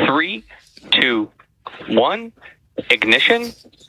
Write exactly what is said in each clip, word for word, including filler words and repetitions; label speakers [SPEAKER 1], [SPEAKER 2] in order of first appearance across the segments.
[SPEAKER 1] Three, two, one, ignition,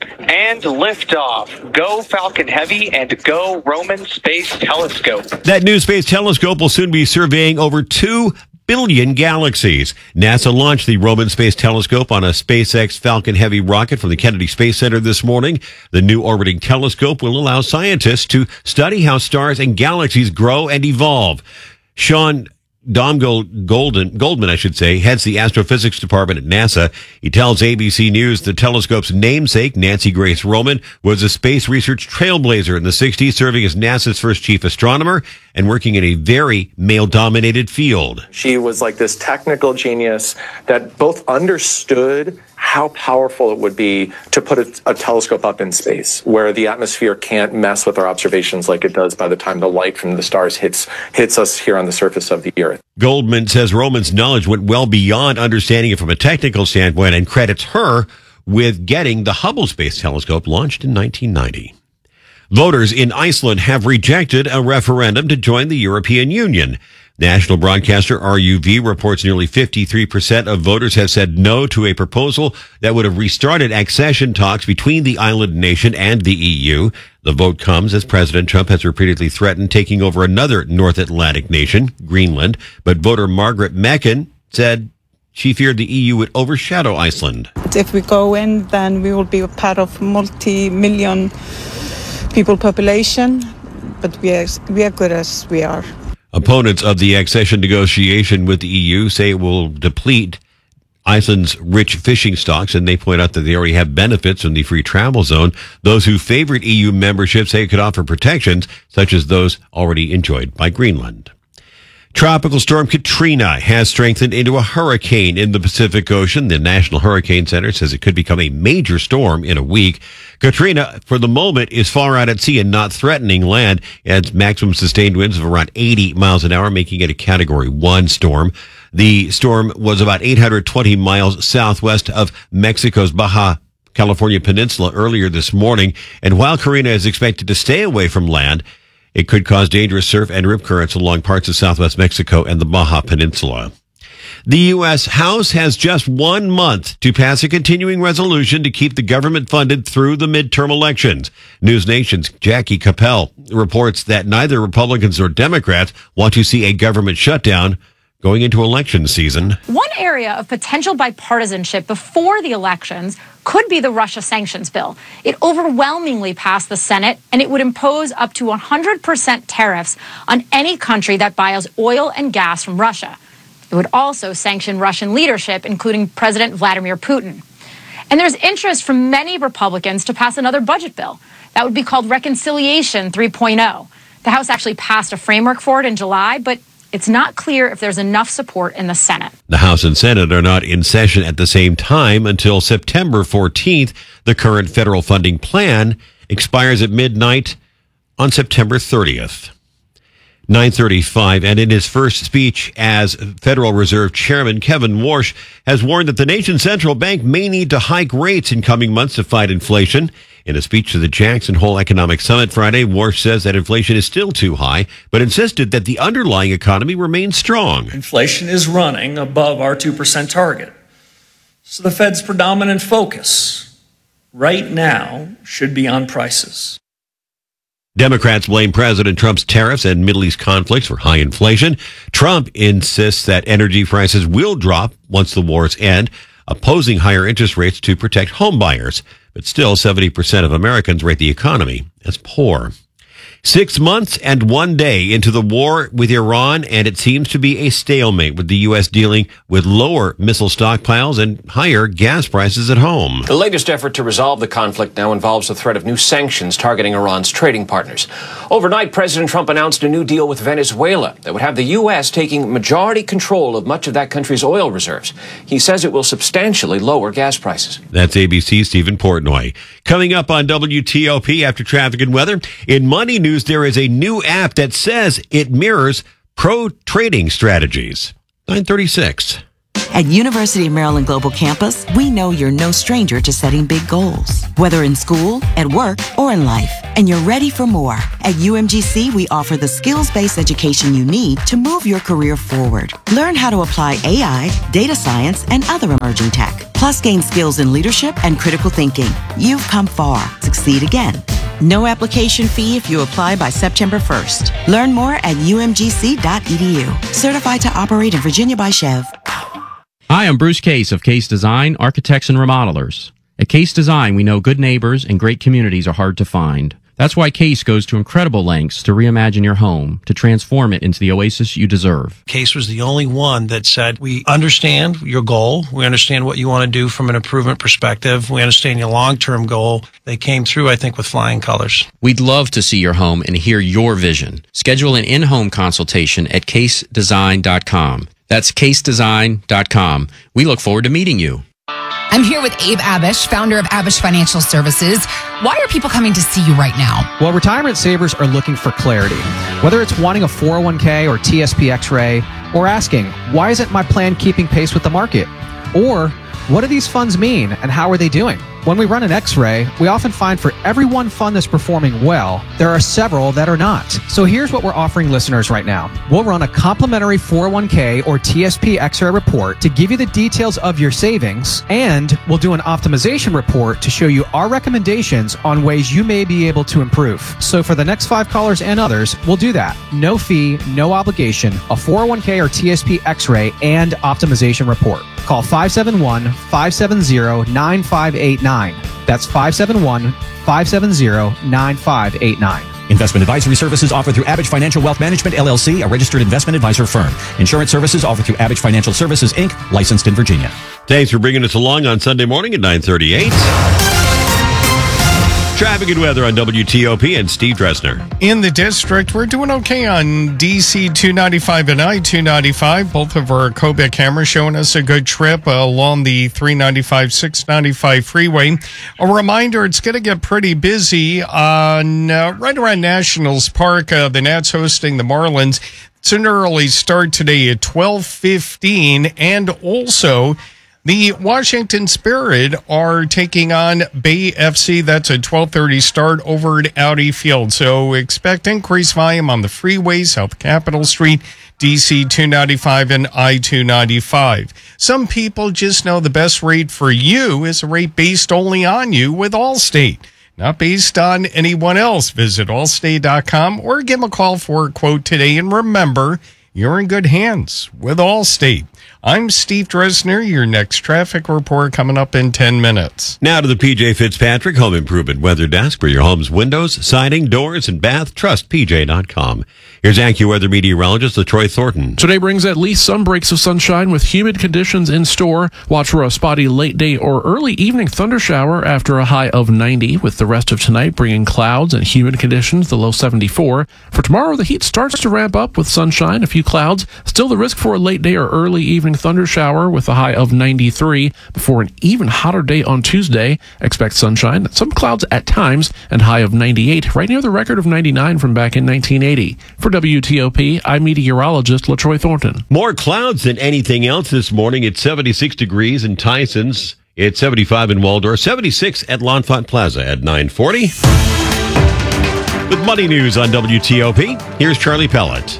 [SPEAKER 1] and liftoff. Go Falcon Heavy and go Roman Space Telescope.
[SPEAKER 2] That new space telescope will soon be surveying over two billion galaxies. NASA launched the Roman Space Telescope on a SpaceX Falcon Heavy rocket from the Kennedy Space Center this morning. The new orbiting telescope will allow scientists to study how stars and galaxies grow and evolve. Sean Dom Golden, Goldman, I should say, heads the astrophysics department at NASA. He tells A B C News the telescope's namesake, Nancy Grace Roman, was a space research trailblazer in the sixties, serving as NASA's first chief astronomer and working in a very male-dominated field.
[SPEAKER 3] She was like this technical genius that both understood how powerful it would be to put a, a telescope up in space where the atmosphere can't mess with our observations like it does by the time the light from the stars hits hits us here on the surface of the Earth.
[SPEAKER 2] Goldman says Roman's knowledge went well beyond understanding it from a technical standpoint and credits her with getting the Hubble Space Telescope launched in nineteen ninety. Voters in Iceland have rejected a referendum to join the European Union. National broadcaster R U V reports nearly fifty-three percent of voters have said no to a proposal that would have restarted accession talks between the island nation and the E U. The vote comes as President Trump has repeatedly threatened taking over another North Atlantic nation, Greenland. But voter Margaret Mecken said she feared the E U would overshadow Iceland.
[SPEAKER 4] If we go in, then we will be a part of multi-million people population, but we are, we are good as we are.
[SPEAKER 2] Opponents of the accession negotiation with the E U say it will deplete Iceland's rich fishing stocks, and they point out that they already have benefits from the free travel zone. Those who favored E U membership say it could offer protections, such as those already enjoyed by Greenland. Tropical storm Katrina has strengthened into a hurricane in the Pacific Ocean. The National Hurricane Center says it could become a major storm in a week. Katrina, for the moment, is far out at sea and not threatening land. It has maximum sustained winds of around eighty miles an hour, making it a Category one storm. The storm was about eight hundred twenty miles southwest of Mexico's Baja California Peninsula earlier this morning. And while Katrina is expected to stay away from land, it could cause dangerous surf and rip currents along parts of southwest Mexico and the Baja Peninsula. The U S House has just one month to pass a continuing resolution to keep the government funded through the midterm elections. News Nation's Jackie Capel reports that neither Republicans nor Democrats want to see a government shutdown going into election season.
[SPEAKER 5] One area of potential bipartisanship before the elections could be the Russia sanctions bill. It overwhelmingly passed the Senate, and it would impose up to one hundred percent tariffs on any country that buys oil and gas from Russia. It would also sanction Russian leadership, including President Vladimir Putin. And there's interest from many Republicans to pass another budget bill. That would be called Reconciliation three point oh. The House actually passed a framework for it in July, but it's not clear if there's enough support in the Senate.
[SPEAKER 2] The House and Senate are not in session at the same time until September fourteenth. The current federal funding plan expires at midnight on September thirtieth. nine thirty-five, and in his first speech as Federal Reserve Chairman, Kevin Warsh has warned that the nation's central bank may need to hike rates in coming months to fight inflation. In a speech to the Jackson Hole Economic Summit Friday, Warsh says that inflation is still too high, but insisted that the underlying economy remains strong.
[SPEAKER 6] Inflation is running above our two percent target. So the Fed's predominant focus right now should be on prices.
[SPEAKER 2] Democrats blame President Trump's tariffs and Middle East conflicts for high inflation. Trump insists that energy prices will drop once the wars end, opposing higher interest rates to protect home buyers. But still, seventy percent of Americans rate the economy as poor. Six months and one day into the war with Iran, and it seems to be a stalemate, with the U S dealing with lower missile stockpiles and higher gas prices at home.
[SPEAKER 7] The latest effort to resolve the conflict now involves the threat of new sanctions targeting Iran's trading partners. Overnight, President Trump announced a new deal with Venezuela that would have the U S taking majority control of much of that country's oil reserves. He says it will substantially lower gas prices.
[SPEAKER 2] That's A B C's Stephen Portnoy. Coming up on W T O P after traffic and weather, in Money News, there is a new app that says it mirrors pro trading strategies. nine thirty-six.
[SPEAKER 8] At University of Maryland Global Campus, we know you're no stranger to setting big goals, whether in school, at work, or in life, and you're ready for more. At U M G C, we offer the skills-based education you need to move your career forward. Learn how to apply A I, data science, and other emerging tech, plus gain skills in leadership and critical thinking. You've come far. Succeed again. No application fee if you apply by September first. Learn more at U M G C dot E D U. Certified to operate in Virginia by Chev.
[SPEAKER 9] Hi, I'm Bruce Case of Case Design, Architects and Remodelers. At Case Design, we know good neighbors and great communities are hard to find. That's why Case goes to incredible lengths to reimagine your home, to transform it into the oasis you deserve.
[SPEAKER 10] Case was the only one that said, we understand your goal. We understand what you want to do from an improvement perspective. We understand your long-term goal. They came through, I think, with flying colors.
[SPEAKER 9] We'd love to see your home and hear your vision. Schedule an in-home consultation at case design dot com. That's case design dot com. We look forward to meeting you.
[SPEAKER 11] I'm here with Abe Abish, founder of Abish Financial Services. Why are people coming to see you right now?
[SPEAKER 12] Well, retirement savers are looking for clarity. Whether it's wanting a four oh one k or T S P X-ray, or asking, why isn't my plan keeping pace with the market? Or, what do these funds mean and how are they doing? When we run an X-ray, we often find for every one fund that's performing well, there are several that are not. So here's what we're offering listeners right now. We'll run a complimentary four oh one k or T S P X-ray report to give you the details of your savings, and we'll do an optimization report to show you our recommendations on ways you may be able to improve. So for the next five callers and others, we'll do that. No fee, no obligation, a four oh one k or T S P X-ray and optimization report. Call five seven one, five seven zero, nine five eight nine. That's five seven one, five seven zero, nine five eight nine.
[SPEAKER 13] Investment advisory services offered through Abish Financial Wealth Management, L L C, a registered investment advisor firm. Insurance services offered through Abish Financial Services, Incorporated, licensed in Virginia.
[SPEAKER 2] Thanks for bringing us along on Sunday morning at nine thirty-eight. Traffic and weather on W T O P and Steve Dresner.
[SPEAKER 14] In the district, we're doing okay on D C two ninety-five and I two ninety-five. Both of our Kobik cameras showing us a good trip uh, along the three ninety-five, six ninety-five freeway. A reminder, it's going to get pretty busy on uh, right around Nationals Park. Uh, the Nats hosting the Marlins. It's an early start today at twelve fifteen, and also the Washington Spirit are taking on Bay F C. That's a twelve thirty start over at Audi Field. So expect increased volume on the freeway, South Capitol Street, D C two ninety-five and I two ninety-five. Some people just know the best rate for you is a rate based only on you with Allstate, not based on anyone else. Visit allstate dot com or give them a call for a quote today. And remember, you're in good hands with Allstate. I'm Steve Dresner. Your next traffic report coming up in ten minutes.
[SPEAKER 2] Now to the P J Fitzpatrick Home Improvement Weather Desk for your home's windows, siding, doors, and bath. Trust P J dot com. Here's AccuWeather meteorologist LaTroy Thornton.
[SPEAKER 15] Today brings at least some breaks of sunshine with humid conditions in store. Watch for a spotty late day or early evening thunder shower after a high of ninety, with the rest of tonight bringing clouds and humid conditions, the low seventy-four. For tomorrow, the heat starts to ramp up with sunshine, a few clouds. Still the risk for a late day or early evening thunder shower with a high of ninety-three before an even hotter day on Tuesday. Expect sunshine, some clouds at times, and high of ninety-eight, right near the record of ninety-nine from back in nineteen eighty. For W T O P, I'm meteorologist LaTroy Thornton.
[SPEAKER 2] More clouds than anything else this morning. It's seventy-six degrees in Tyson's. It's seventy-five in Waldorf, seventy-six at L'Enfant Plaza at nine forty. With Money News on W T O P, here's Charlie Pellet.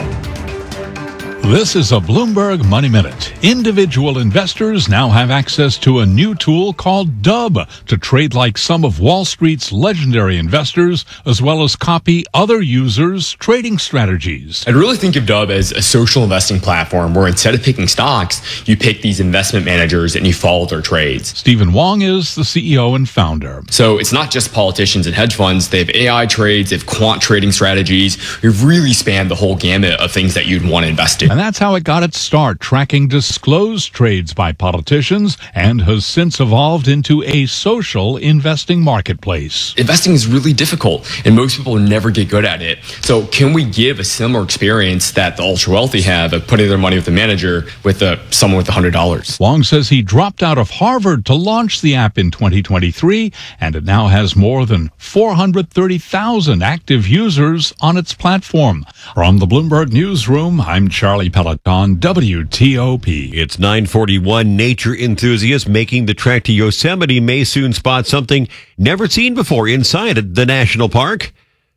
[SPEAKER 16] This is a Bloomberg Money Minute. Individual investors now have access to a new tool called Dub to trade like some of Wall Street's legendary investors, as well as copy other users' trading strategies.
[SPEAKER 17] I'd really think of Dub as a social investing platform where instead of picking stocks, you pick these investment managers and you follow their trades.
[SPEAKER 16] Stephen Wong is the C E O and founder.
[SPEAKER 17] So it's not just politicians and hedge funds. They have A I trades, they have quant trading strategies. We've really spanned the whole gamut of things that you'd want to invest in.
[SPEAKER 16] And that's how it got its start, tracking disclosed trades by politicians, and has since evolved into a social investing marketplace.
[SPEAKER 17] Investing is really difficult, and most people never get good at it. So can we give a similar experience that the ultra-wealthy have of putting their money with a manager with a, someone with one hundred dollars?
[SPEAKER 16] Wong says he dropped out of Harvard to launch the app in twenty twenty-three, and it now has more than four hundred thirty thousand active users on its platform. From the Bloomberg Newsroom, I'm Charlie Charlie Peloton, W T O P.
[SPEAKER 2] It's nine forty-one. Nature enthusiasts making the trek to Yosemite may soon spot something never seen before inside the national park.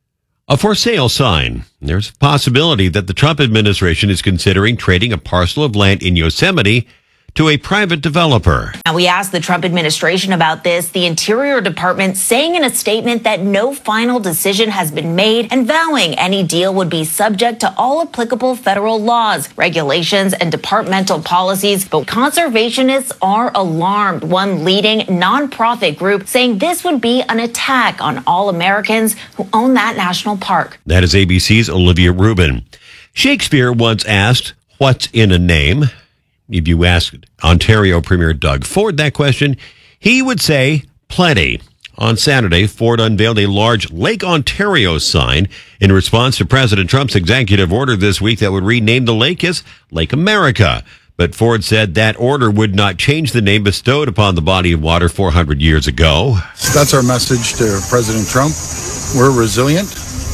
[SPEAKER 2] A for sale sign. There's a possibility that the Trump administration is considering trading a parcel of land in Yosemite to a private developer.
[SPEAKER 18] Now, we asked the Trump administration about this, the Interior Department saying in a statement that no final decision has been made and vowing any deal would be subject to all applicable federal laws, regulations, and departmental policies. But conservationists are alarmed. One leading nonprofit group saying this would be an attack on all Americans who own that national park.
[SPEAKER 2] That is A B C's Olivia Rubin. Shakespeare once asked, "What's in a name?" If you asked Ontario Premier Doug Ford that question, he would say plenty. On Saturday, Ford unveiled a large Lake Ontario sign in response to President Trump's executive order this week that would rename the lake as Lake America. But Ford said that order would not change the name bestowed upon the body of water four hundred years ago.
[SPEAKER 19] That's our message to President Trump. We're resilient,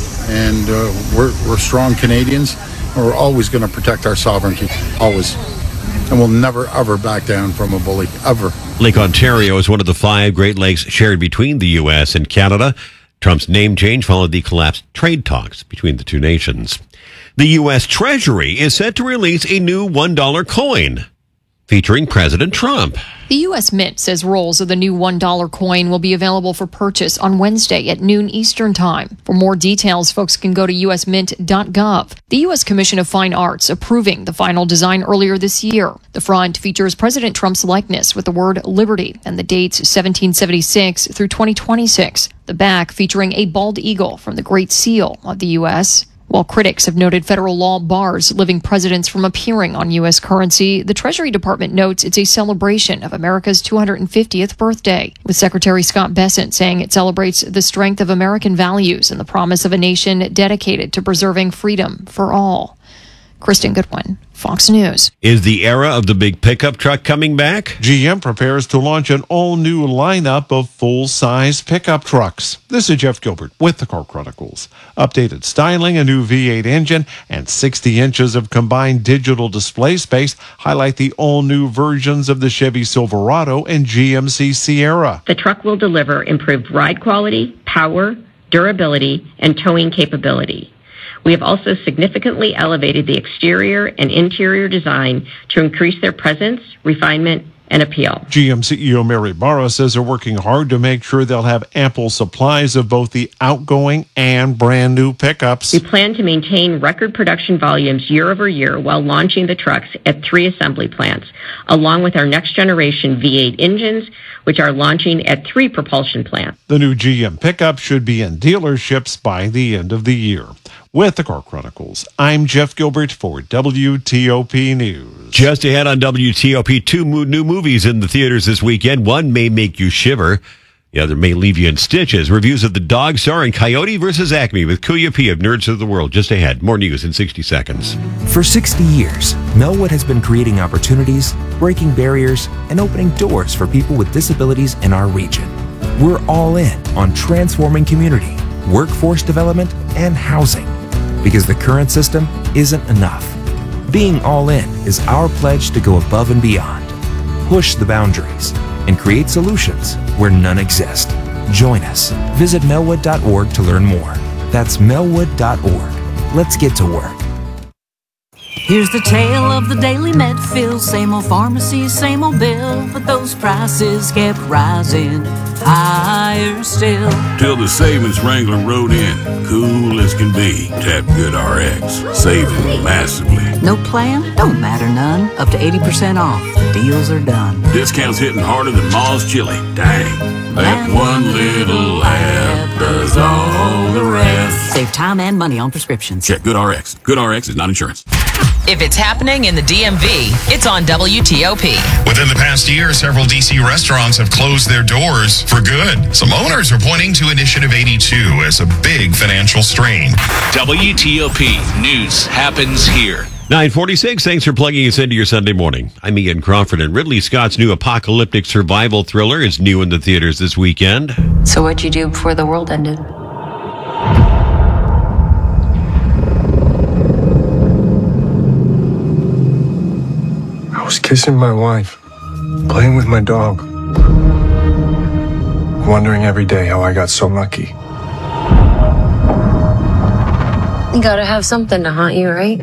[SPEAKER 19] and uh, we're, we're strong Canadians. And we're always going to protect our sovereignty, always. And we'll never, ever back down from a bully, ever.
[SPEAKER 2] Lake Ontario is one of the five Great Lakes shared between the U S and Canada. Trump's name change followed the collapsed trade talks between the two nations. The U S Treasury is set to release a new one dollar coin featuring President Trump.
[SPEAKER 20] The U S Mint says rolls of the new one dollar coin will be available for purchase on Wednesday at noon Eastern Time. For more details, folks can go to u s mint dot gov. The U S Commission of Fine Arts approving the final design earlier this year. The front features President Trump's likeness with the word liberty and the dates seventeen seventy-six through twenty twenty-six. The back featuring a bald eagle from the Great Seal of the U S While critics have noted federal law bars living presidents from appearing on U S currency, the Treasury Department notes it's a celebration of America's two hundred fiftieth birthday, with Secretary Scott Bessent saying it celebrates the strength of American values and the promise of a nation dedicated to preserving freedom for all. Kristen Goodwin, Fox News.
[SPEAKER 2] Is the era of the big pickup truck coming back?
[SPEAKER 21] G M prepares to launch an all-new lineup of full-size pickup trucks. This is Jeff Gilbert with the Car Chronicles. Updated styling, a new V eight engine, and sixty inches of combined digital display space highlight the all-new versions of the Chevy Silverado and G M C Sierra.
[SPEAKER 22] The truck will deliver improved ride quality, power, durability, and towing capability. We have also significantly elevated the exterior and interior design to increase their presence, refinement, and appeal.
[SPEAKER 21] G M C E O Mary Barra says they're working hard to make sure they'll have ample supplies of both the outgoing and brand new pickups.
[SPEAKER 22] We plan to maintain record production volumes year over year while launching the trucks at three assembly plants, along with our next generation V eight engines, which are launching at three propulsion plants.
[SPEAKER 21] The new G M pickup should be in dealerships by the end of the year. With the Car Chronicles, I'm Jeff Gilbert for W T O P News.
[SPEAKER 2] Just ahead on W T O P, two mo- new movies in the theaters this weekend. One may make you shiver. The other may leave you in stitches. Reviews of The Dog Star and Coyote versus Acme with Kuya P of Nerds of the World. Just ahead. More news in sixty seconds.
[SPEAKER 23] For sixty years, Melwood has been creating opportunities, breaking barriers, and opening doors for people with disabilities in our region. We're all in on transforming community, workforce development, and housing. Because the current system isn't enough. Being all in is our pledge to go above and beyond, push the boundaries, and create solutions where none exist. Join us. Visit melwood dot org to learn more. That's melwood dot org. Let's get to work.
[SPEAKER 24] Here's the tale of the daily Medfield. Same old pharmacy, same old bill, but those prices kept rising higher still.
[SPEAKER 25] Till the savings Wrangler rode in, cool as can be. Tap GoodRx, saving massively.
[SPEAKER 24] No plan? Don't matter none. Up to eighty percent off. The deals are done.
[SPEAKER 25] Discounts hitting harder than Ma's chili. Dang. That one little app does all the rest.
[SPEAKER 24] Save time and money on prescriptions.
[SPEAKER 25] Check GoodRx. GoodRx is not insurance.
[SPEAKER 26] If it's happening in the D M V, it's on W T O P.
[SPEAKER 27] Within the past year, several D C restaurants have closed their doors for good. Some owners are pointing to Initiative eighty-two as a big financial strain.
[SPEAKER 28] W T O P News happens here.
[SPEAKER 2] nine forty-six, thanks for plugging us into your Sunday morning. I'm Ian Crawford, and Ridley Scott's new apocalyptic survival thriller is new in the theaters this weekend.
[SPEAKER 29] So what'd you do before the world ended?
[SPEAKER 1] was kissing my wife, playing with my dog, wondering every day how I got so lucky.
[SPEAKER 29] You gotta have something to haunt you, right?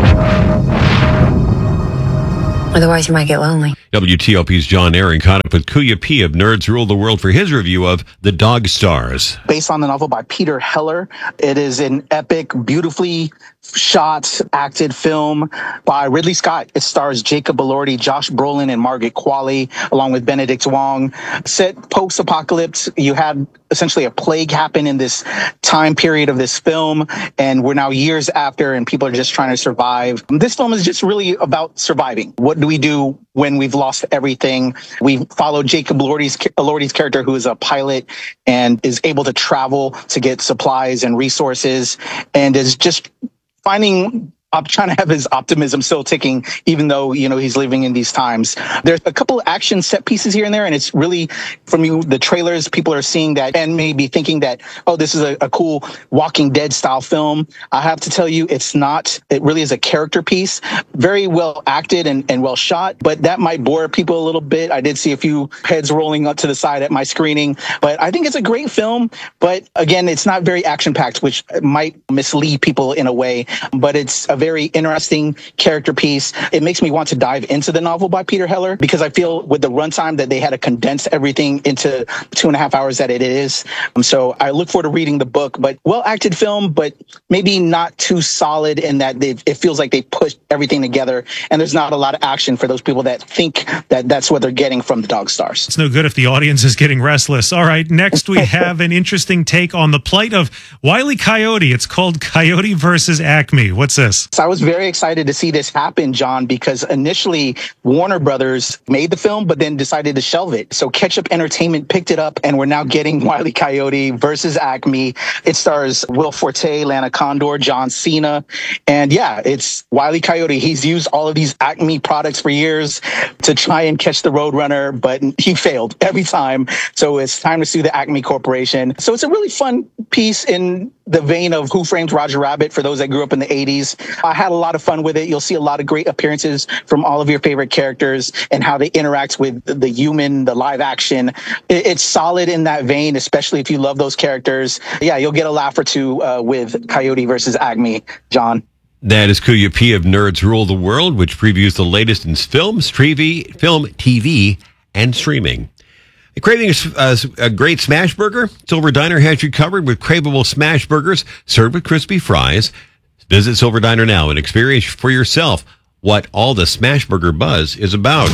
[SPEAKER 29] Otherwise, you might get lonely.
[SPEAKER 2] W T O P's John Aaron caught up with Kuya P of Nerds Rule the World for his review of The Dog Stars.
[SPEAKER 3] Based on the novel by Peter Heller, it is an epic, beautifully shot, acted film by Ridley Scott. It stars Jacob Elordi, Josh Brolin, and Margaret Qualley, along with Benedict Wong. Set post-apocalypse, you had essentially a plague happen in this time period of this film, and we're now years after, and people are just trying to survive. This film is just really about surviving. What do we do when we've lost everything? We follow Jacob Elordi's, Elordi's character, who is a pilot and is able to travel to get supplies and resources, and is just finding, I'm trying to have his optimism still ticking, even though, you know, he's living in these times. There's a couple of action set pieces here and there, and it's really, from you, the trailers, people are seeing that and maybe thinking that, oh, this is a, a cool Walking Dead style film. I have to tell you, it's not. It really is a character piece, very well acted and, and well shot, but that might bore people a little bit. I did see a few heads rolling up to the side at my screening, but I think it's a great film. But again, it's not very action packed, which might mislead people in a way, but it's a very interesting character piece. It makes me want to dive into the novel by Peter Heller, because I feel with the runtime that they had to condense everything into two and a half hours that it is. Um, so I look forward to reading the book, but well acted film, but maybe not too solid in that they, it feels like they pushed everything together, and there's not a lot of action for those people that think that that's what they're getting from The Dog Stars.
[SPEAKER 4] It's no good if the audience is getting restless. All right, next we have an interesting take on the plight of Wile E. Coyote. It's called Coyote versus Acme. What's this?
[SPEAKER 3] So I was very excited to see this happen, John, because initially Warner Brothers made the film, but then decided to shelve it. So Ketchup Entertainment picked it up, and we're now getting Wile E. Coyote versus Acme. It stars Will Forte, Lana Condor, John Cena. And yeah, it's Wile E. Coyote. He's used all of these Acme products for years to try and catch the Roadrunner, but he failed every time. So it's time to sue the Acme Corporation. So it's a really fun piece in the vein of Who Framed Roger Rabbit for those that grew up in the eighties. I had a lot of fun with it. You'll see a lot of great appearances from all of your favorite characters and how they interact with the human, the live action. It's solid in that vein, especially if you love those characters. Yeah, you'll get a laugh or two uh, with Coyote versus Acme, John.
[SPEAKER 2] That is Kuya P of Nerds Rule the World, which previews the latest in films, T V, film, T V, and streaming. Craving a, a great smash burger? Silver Diner has you covered with craveable smash burgers served with crispy fries. Visit Silver Diner now and experience for yourself what all the smash burger buzz is about.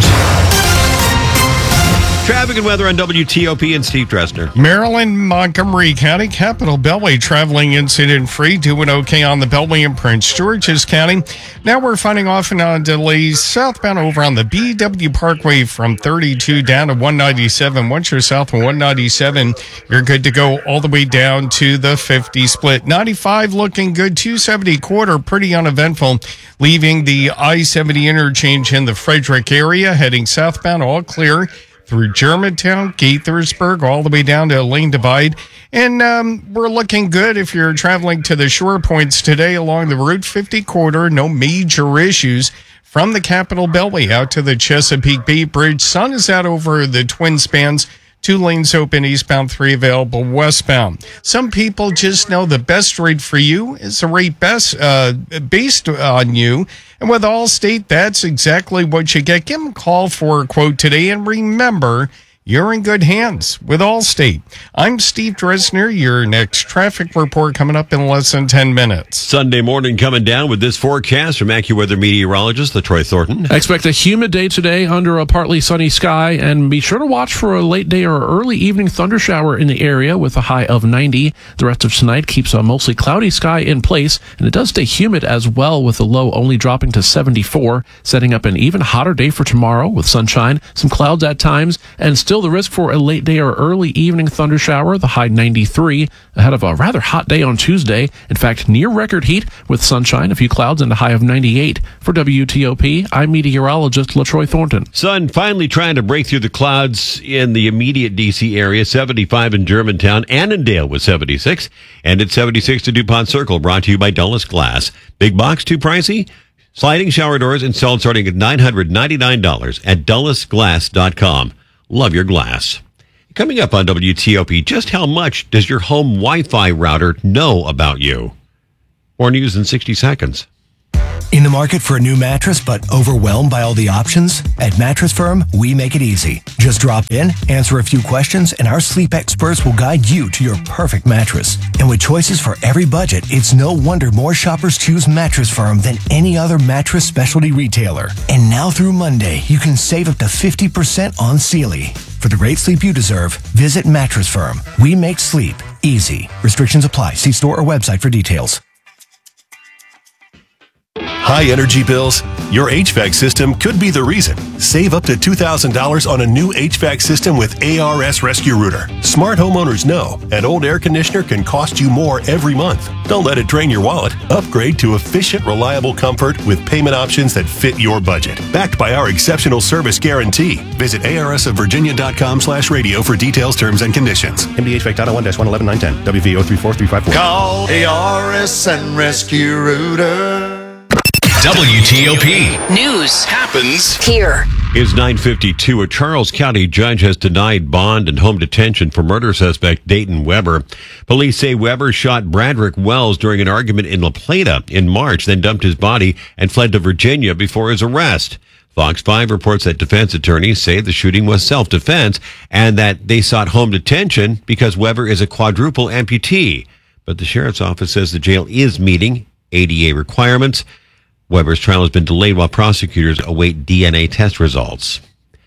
[SPEAKER 2] Traffic and weather on W T O P and Steve Dresner.
[SPEAKER 14] Maryland, Montgomery County, Capital Beltway, traveling incident-free, doing okay on the Beltway in Prince George's County. Now we're finding off and on delays southbound over on the B W Parkway from thirty-two down to one ninety-seven. Once you're south of one ninety-seven, you're good to go all the way down to the fifty split. ninety-five looking good, two seventy quarter, pretty uneventful, leaving the I seventy interchange in the Frederick area, heading southbound, all clear through Germantown, Gaithersburg, all the way down to Lane Divide. And um, we're looking good if you're traveling to the shore points today along the Route fifty corridor. No major issues from the Capital Beltway out to the Chesapeake Bay Bridge. Sun is out over the twin spans. Two lanes open eastbound, three available westbound. Some people just know the best rate for you is the rate best uh, based on you. And with Allstate, that's exactly what you get. Give them a call for a quote today. And remember, you're in good hands with Allstate. I'm Steve Dresner. Your next traffic report coming up in less than ten minutes.
[SPEAKER 2] Sunday morning coming down with this forecast from AccuWeather meteorologist LaTroy Thornton.
[SPEAKER 15] Expect a humid day today under a partly sunny sky, and be sure to watch for a late day or early evening thunder shower in the area with a high of ninety. The rest of tonight keeps a mostly cloudy sky in place, and it does stay humid as well, with the low only dropping to seventy-four, setting up an even hotter day for tomorrow with sunshine, some clouds at times, and still the risk for a late day or early evening thunder shower, the high ninety-three, ahead of a rather hot day on Tuesday. In fact, near record heat with sunshine, a few clouds, and a high of ninety-eight. For W T O P, I'm meteorologist LaTroy Thornton.
[SPEAKER 2] Sun finally trying to break through the clouds in the immediate D C area. seventy-five in Germantown. Annandale was seventy-six. And at seventy-six to DuPont Circle, brought to you by Dulles Glass. Big box too pricey? Sliding shower doors installed starting at nine hundred ninety-nine dollars at dulles glass dot com. Love your glass. Coming up on W T O P, just how much does your home Wi-Fi router know about you? More news in sixty seconds.
[SPEAKER 5] In the market for a new mattress but overwhelmed by all the options? At Mattress Firm, we make it easy. Just drop in, answer a few questions, and our sleep experts will guide you to your perfect mattress. And with choices for every budget, it's no wonder more shoppers choose Mattress Firm than any other mattress specialty retailer. And now through Monday, you can save up to fifty percent on Sealy. For the great sleep you deserve, visit Mattress Firm. We make sleep easy. Restrictions apply. See store or website for details.
[SPEAKER 6] High energy bills? Your H V A C system could be the reason. Save up to two thousand dollars on a new H V A C system with A R S Rescue Router. Smart homeowners know an old air conditioner can cost you more every month. Don't let it drain your wallet. Upgrade to efficient, reliable comfort with payment options that fit your budget. Backed by our exceptional service guarantee. Visit A R S of Virginia dot com slash radio for details, terms, and conditions.
[SPEAKER 7] M D H V A C dot one dash one eleven nine ten. W V zero three four three five four.
[SPEAKER 8] Call A R S and Rescue Router.
[SPEAKER 27] W T O P
[SPEAKER 26] News
[SPEAKER 27] happens
[SPEAKER 26] here.
[SPEAKER 2] It's nine fifty-two. A Charles County judge has denied bond and home detention for murder suspect Dayton Weber. Police say Weber shot Bradrick Wells during an argument in La Plata in March, then dumped his body and fled to Virginia before his arrest. Fox five reports that defense attorneys say the shooting was self-defense and that they sought home detention because Weber is a quadruple amputee. But the sheriff's office says the jail is meeting A D A requirements. Weber's trial has been delayed while prosecutors await D N A test results.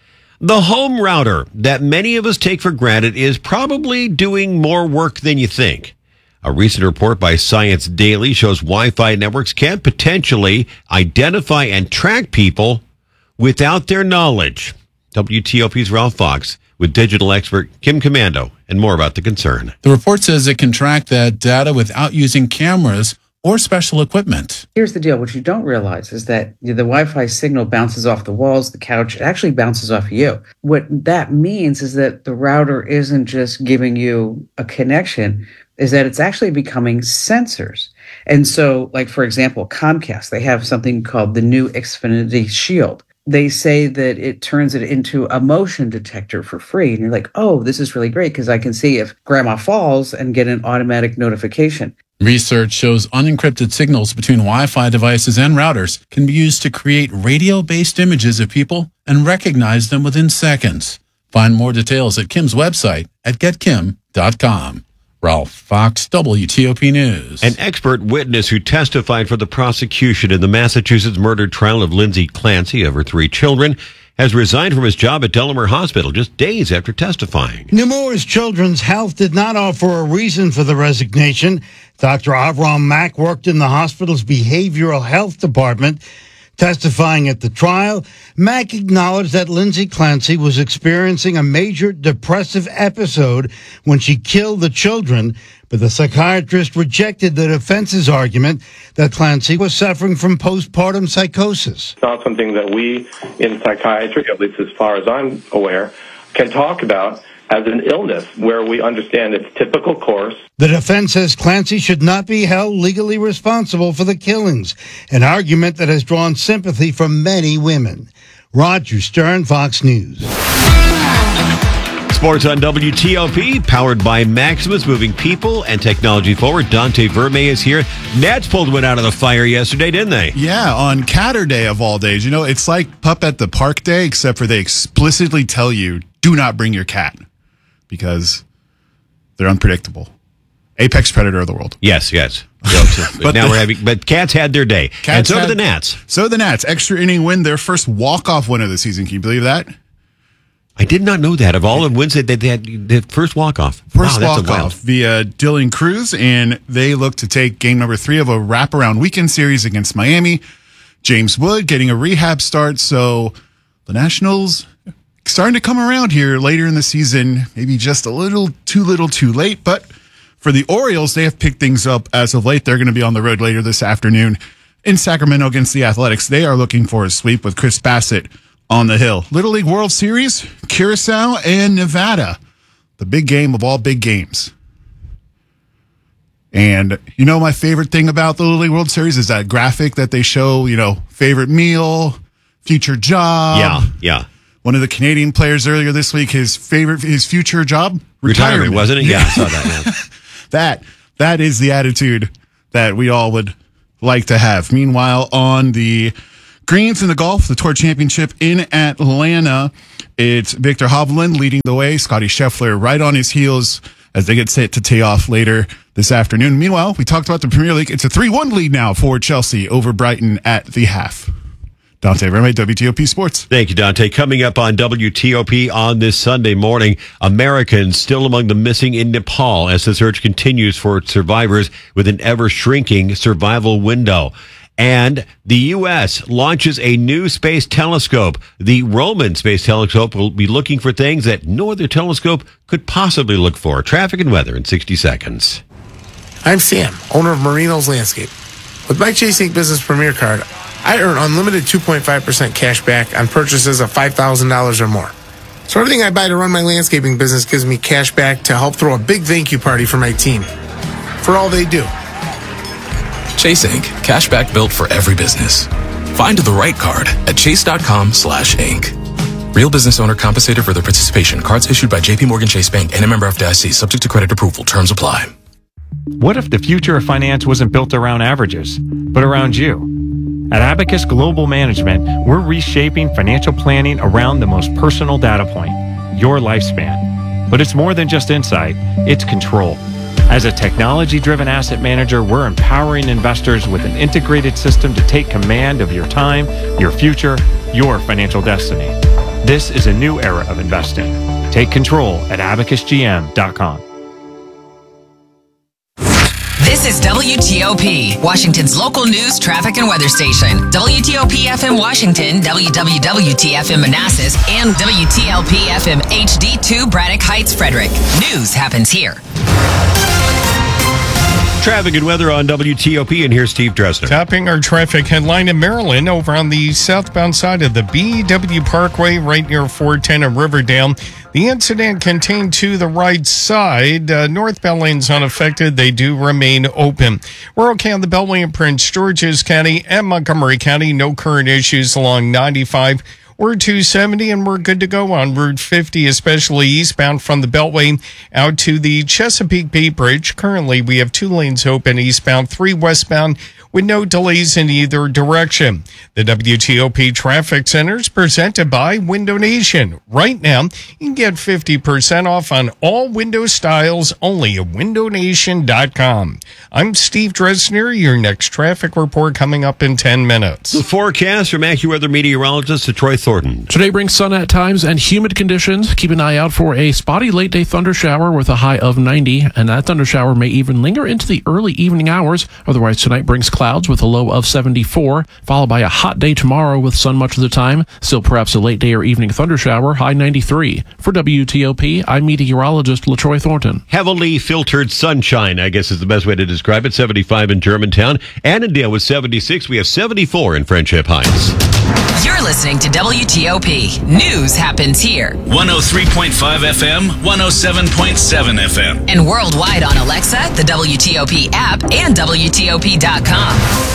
[SPEAKER 2] The home router that many of us take for granted is probably doing more work than you think. A recent report by Science Daily shows Wi-Fi networks can potentially identify and track people without their knowledge. W T O P's Ralph Fox with digital expert Kim Commando and more about the concern.
[SPEAKER 9] The report says it can track that data without using cameras or special equipment.
[SPEAKER 10] Here's the deal. What you don't realize is that the Wi-Fi signal bounces off the walls, the couch. It actually bounces off you. What that means is that the router isn't just giving you a connection, is that it's actually becoming sensors. And so, like, for example, Comcast, they have something called the new Xfinity Shield. They say that it turns it into a motion detector for free. And you're like, oh, this is really great because I can see if grandma falls and get an automatic notification.
[SPEAKER 9] Research shows unencrypted signals between Wi-Fi devices and routers can be used to create radio-based images of people and recognize them within seconds. Find more details at Kim's website at get kim dot com. Ralph Fox, W T O P News.
[SPEAKER 2] An expert witness who testified for the prosecution in the Massachusetts murder trial of Lindsay Clancy of her three children has resigned from his job at Delaware Hospital just days after testifying.
[SPEAKER 11] Nemours Children's Health did not offer a reason for the resignation. Doctor Avram Mack worked in the hospital's behavioral health department. Testifying at the trial, Mack acknowledged that Lindsay Clancy was experiencing a major depressive episode when she killed the children, but the psychiatrist rejected the defense's argument that Clancy was suffering from postpartum psychosis.
[SPEAKER 12] It's not something that we in psychiatry, at least as far as I'm aware, can talk about as an illness where we understand its typical course.
[SPEAKER 11] The defense says Clancy should not be held legally responsible for the killings, an argument that has drawn sympathy from many women. Roger Stern, Fox News.
[SPEAKER 2] Sports on W T O P, powered by Maximus, moving people and technology forward. Dante Verme is here. Nats pulled one out of the fire yesterday, didn't they?
[SPEAKER 13] Yeah, on Catter Day of all days. You know, it's like Pup at the Park Day, except for they explicitly tell you, do not bring your cat, because they're unpredictable. Apex predator of the world.
[SPEAKER 2] Yes, yes. but, but now the, we're having, but Cats had their day, and so had, did the Nats.
[SPEAKER 13] So the Nats, extra inning win, their first walk-off win of the season. Can you believe that?
[SPEAKER 2] I did not know that. Of all the wins, that they had the first walk-off.
[SPEAKER 13] First
[SPEAKER 2] wow,
[SPEAKER 13] walk-off via Dylan Cruz, and they look to take game number three of a wraparound weekend series against Miami. James Wood getting a rehab start, so the Nationals starting to come around here later in the season, maybe just a little too little too late. But for the Orioles, they have picked things up as of late. They're going to be on the road later this afternoon in Sacramento against the Athletics. They are looking for a sweep with Chris Bassett on the hill. Little League World Series, Curacao and Nevada. The big game of all big games. And you know, my favorite thing about the Little League World Series is that graphic that they show, you know, favorite meal, future job.
[SPEAKER 2] Yeah, yeah.
[SPEAKER 13] One of the Canadian players earlier this week, his favorite, his future job,
[SPEAKER 2] Retirement,
[SPEAKER 13] retirement,
[SPEAKER 2] wasn't it? Yeah, I saw that. Yeah.
[SPEAKER 13] that, that is the attitude that we all would like to have. Meanwhile, on the greens in the golf, the Tour Championship in Atlanta, it's Victor Hovland leading the way. Scotty Scheffler right on his heels as they get set to tee off later this afternoon. Meanwhile, we talked about the Premier League. It's a three one lead now for Chelsea over Brighton at the half. Dante Verme, W T O P Sports.
[SPEAKER 2] Thank you, Dante. Coming up on W T O P on this Sunday morning, Americans still among the missing in Nepal as the search continues for its survivors with an ever-shrinking survival window. And the U S launches a new space telescope. The Roman Space Telescope will be looking for things that no other telescope could possibly look for. Traffic and weather in sixty seconds.
[SPEAKER 16] I'm Sam, owner of Marino's Landscape. With my Chase Incorporated Business Premier Card, I earn unlimited two point five percent cash back on purchases of five thousand dollars or more. So everything I buy to run my landscaping business gives me cash back to help throw a big thank you party for my team. For all they do.
[SPEAKER 17] Chase Incorporated. Cashback built for every business. Find the right card at chase.com slash Inc. Real business owner compensated for their participation. Cards issued by J P Morgan Chase Bank and a member of F D I C. Subject to credit approval. Terms apply.
[SPEAKER 18] What if the future of finance wasn't built around averages, but around you? At Abacus Global Management, we're reshaping financial planning around the most personal data point, your lifespan. But it's more than just insight, it's control. As a technology-driven asset manager, we're empowering investors with an integrated system to take command of your time, your future, your financial destiny. This is a new era of investing. Take control at abacus g m dot com.
[SPEAKER 26] This is W T O P, Washington's local news, traffic, and weather station. W T O P F M Washington, W W W T F M Manassas, and W T L P F M H D two Braddock Heights, Frederick. News happens here.
[SPEAKER 2] Traffic and weather on W T O P, and here's Steve Dresner.
[SPEAKER 14] Topping our traffic headline in Maryland over on the southbound side of the B W Parkway right near four ten in Riverdale. The incident contained to the right side. Uh, northbound lanes unaffected. They do remain open. We're okay on the Beltway in Prince George's County and Montgomery County. No current issues along ninety-five. We're two seventy and we're good to go on Route fifty, especially eastbound from the Beltway out to the Chesapeake Bay Bridge. Currently, we have two lanes open eastbound, three westbound, with no delays in either direction. The W T O P Traffic Center is presented by Window Nation. Right now, you can get fifty percent off on all window styles only at window nation dot com. I'm Steve Dresner. Your next traffic report coming up in ten minutes.
[SPEAKER 2] The forecast from AccuWeather meteorologist Troy Thornton.
[SPEAKER 15] Today brings sun at times and humid conditions. Keep an eye out for a spotty late day thunder shower with a high of ninety, and that thunder shower may even linger into the early evening hours. Otherwise, tonight brings clouds with a low of seventy-four, followed by a hot day tomorrow with sun much of the time. Still perhaps a late day or evening thunder shower, high ninety-three. For W T O P, I'm meteorologist LaTroy Thornton.
[SPEAKER 2] Heavily filtered sunshine, I guess is the best way to describe it. seventy-five in Germantown. Annandale with seventy-six. We have seventy-four in Friendship Heights.
[SPEAKER 26] You're listening to W T O P. News happens here.
[SPEAKER 28] one oh three point five F M, one oh seven point seven F M.
[SPEAKER 26] And worldwide on Alexa, the W T O P app, and W T O P dot com.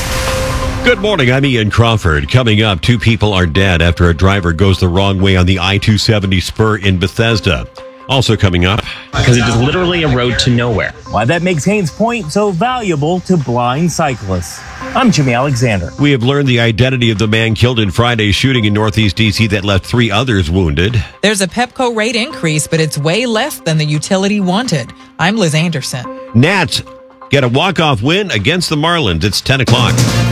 [SPEAKER 2] Good morning, I'm Ian Crawford. Coming up, two people are dead after a driver goes the wrong way on the I two seventy spur in Bethesda. Also coming up,
[SPEAKER 19] because it is literally a road to nowhere. Why that makes Haynes Point so valuable to blind cyclists. I'm Jimmy Alexander.
[SPEAKER 2] We have learned the identity of the man killed in Friday's shooting in Northeast D C that left three others wounded.
[SPEAKER 20] There's a Pepco rate increase, but it's way less than the utility wanted. I'm Liz Anderson.
[SPEAKER 2] Nats get a walk-off win against the Marlins. It's ten o'clock.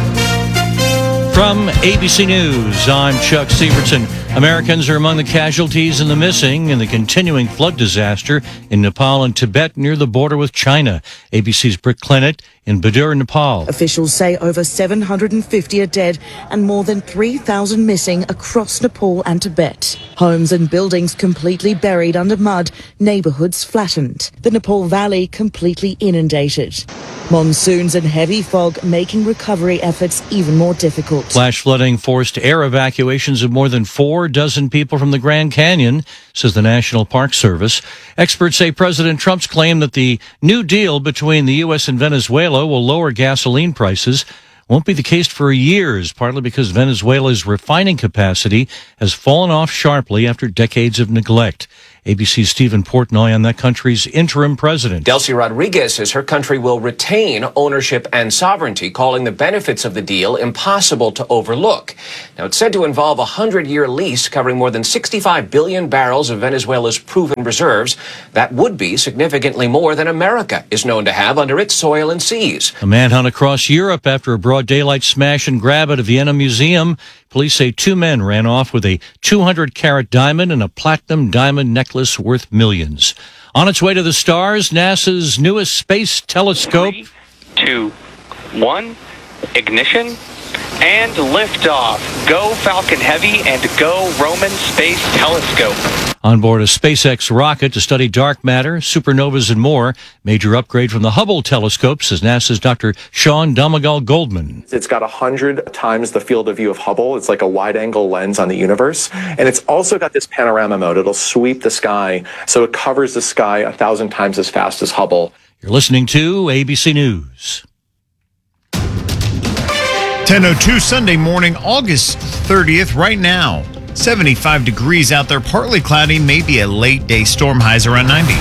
[SPEAKER 21] From A B C News, I'm Chuck Severson. Americans are among the casualties and the missing in the continuing flood disaster in Nepal and Tibet near the border with China. A B C's Britt Clennett in Badur, Nepal.
[SPEAKER 1] Officials say over seven hundred fifty are dead and more than three thousand missing across Nepal and Tibet. Homes and buildings completely buried under mud, neighborhoods flattened. The Nepal Valley completely inundated. Monsoons and heavy fog making recovery efforts even more difficult.
[SPEAKER 21] Flash flooding forced air evacuations of more than four dozen people from the Grand Canyon, says the National Park Service. Experts say President Trump's claim that the new deal between the U S and Venezuela will lower gasoline prices won't be the case for years, partly because Venezuela's refining capacity has fallen off sharply after decades of neglect. A B C's Stephen Portnoy on that country's interim president.
[SPEAKER 3] Delcy Rodriguez says her country will retain ownership and sovereignty, calling the benefits of the deal impossible to overlook. Now, it's said to involve a hundred-year lease covering more than sixty-five billion barrels of Venezuela's proven reserves. That would be significantly more than America is known to have under its soil and seas.
[SPEAKER 21] A manhunt across Europe after a broad daylight smash and grab at a Vienna museum. Police say two men ran off with a two hundred carat diamond and a platinum diamond necklace worth millions. On its way to the stars, NASA's newest space telescope.
[SPEAKER 4] Three, two, one, ignition, and liftoff. Go Falcon Heavy and go Roman Space Telescope.
[SPEAKER 21] On board a SpaceX rocket to study dark matter, supernovas, and more. Major upgrade from the Hubble telescope, says NASA's Doctor Sean Domagal Goldman.
[SPEAKER 5] It's got one hundred times the field of view of Hubble. It's like a wide-angle lens on the universe. And it's also got this panorama mode. It'll sweep the sky, so it covers the sky a thousand times as fast as Hubble.
[SPEAKER 21] You're listening to A B C News.
[SPEAKER 22] ten oh two Sunday morning, August thirtieth, right now. seventy-five degrees out there, partly cloudy, maybe a late day storm, highs around ninety.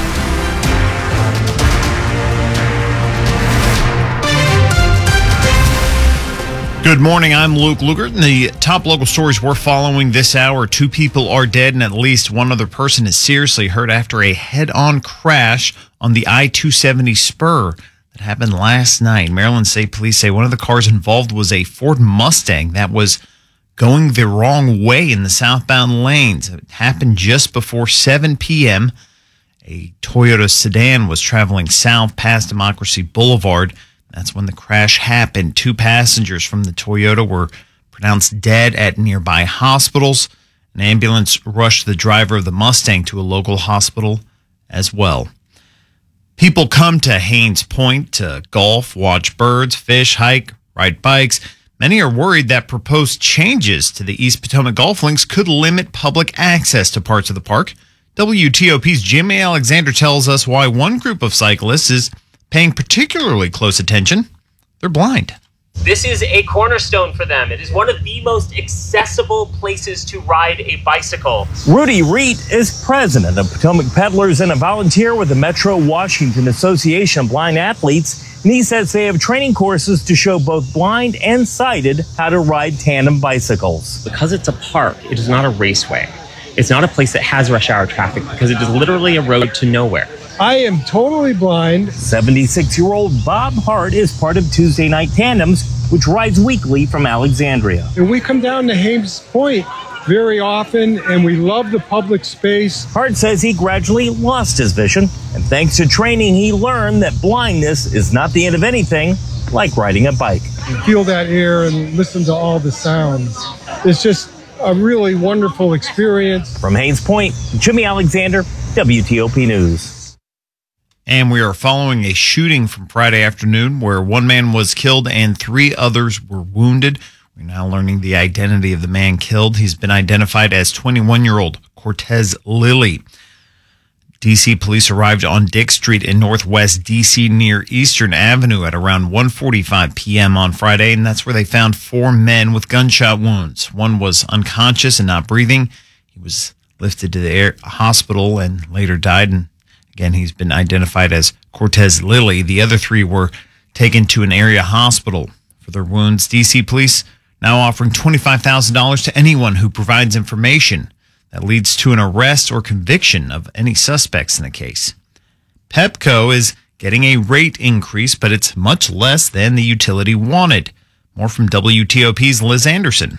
[SPEAKER 22] Good morning, I'm Luke Lugert, and the top local stories we're following this hour. Two people are dead and at least one other person is seriously hurt after a head-on crash on the I two seventy spur that happened last night. Maryland State Police say one of the cars involved was a Ford Mustang that was going the wrong way in the southbound lanes. It happened just before seven p.m. A Toyota sedan was traveling south past Democracy Boulevard. That's when the crash happened. Two passengers from the Toyota were pronounced dead at nearby hospitals. An ambulance rushed the driver of the Mustang to a local hospital as well. People come to Haynes Point to golf, watch birds, fish, hike, ride bikes. Many are worried that proposed changes to the East Potomac Golf Links could limit public access to parts of the park. W T O P's Jimmy Alexander tells us why one group of cyclists is paying particularly close attention. They're blind.
[SPEAKER 23] This is a cornerstone for them. It is one of the most accessible places to ride a bicycle.
[SPEAKER 19] Rudy Reet is president of Potomac Peddlers and a volunteer with the Metro Washington Association of Blind Athletes. And he says they have training courses to show both blind and sighted how to ride tandem bicycles.
[SPEAKER 23] Because it's a park, it is not a raceway. It's not a place that has rush hour traffic because it is literally a road to nowhere.
[SPEAKER 24] I am totally blind.
[SPEAKER 19] seventy-six-year-old Bob Hart is part of Tuesday Night Tandems, which rides weekly from Alexandria.
[SPEAKER 24] And we come down to Haynes Point very often, and we love the public space.
[SPEAKER 19] Hart says he gradually lost his vision, and thanks to training, he learned that blindness is not the end of anything, like riding a bike.
[SPEAKER 24] You feel that air and listen to all the sounds. It's just a really wonderful experience.
[SPEAKER 19] From Haynes Point, Jimmy Alexander, W T O P News.
[SPEAKER 22] And we are following a shooting from Friday afternoon where one man was killed and three others were wounded. We're now learning the identity of the man killed. He's been identified as twenty-one-year-old Cortez Lilly. D C police arrived on Dick Street in northwest D C near Eastern Avenue at around one forty-five p.m. on Friday, and that's where they found four men with gunshot wounds. One was unconscious and not breathing. He was lifted to the air, hospital and later died, and again, he's been identified as Cortez Lilly. The other three were taken to an area hospital for their wounds. D C police now offering twenty-five thousand dollars to anyone who provides information that leads to an arrest or conviction of any suspects in the case. Pepco is getting a rate increase, but it's much less than the utility wanted. More from W T O P's Liz Anderson.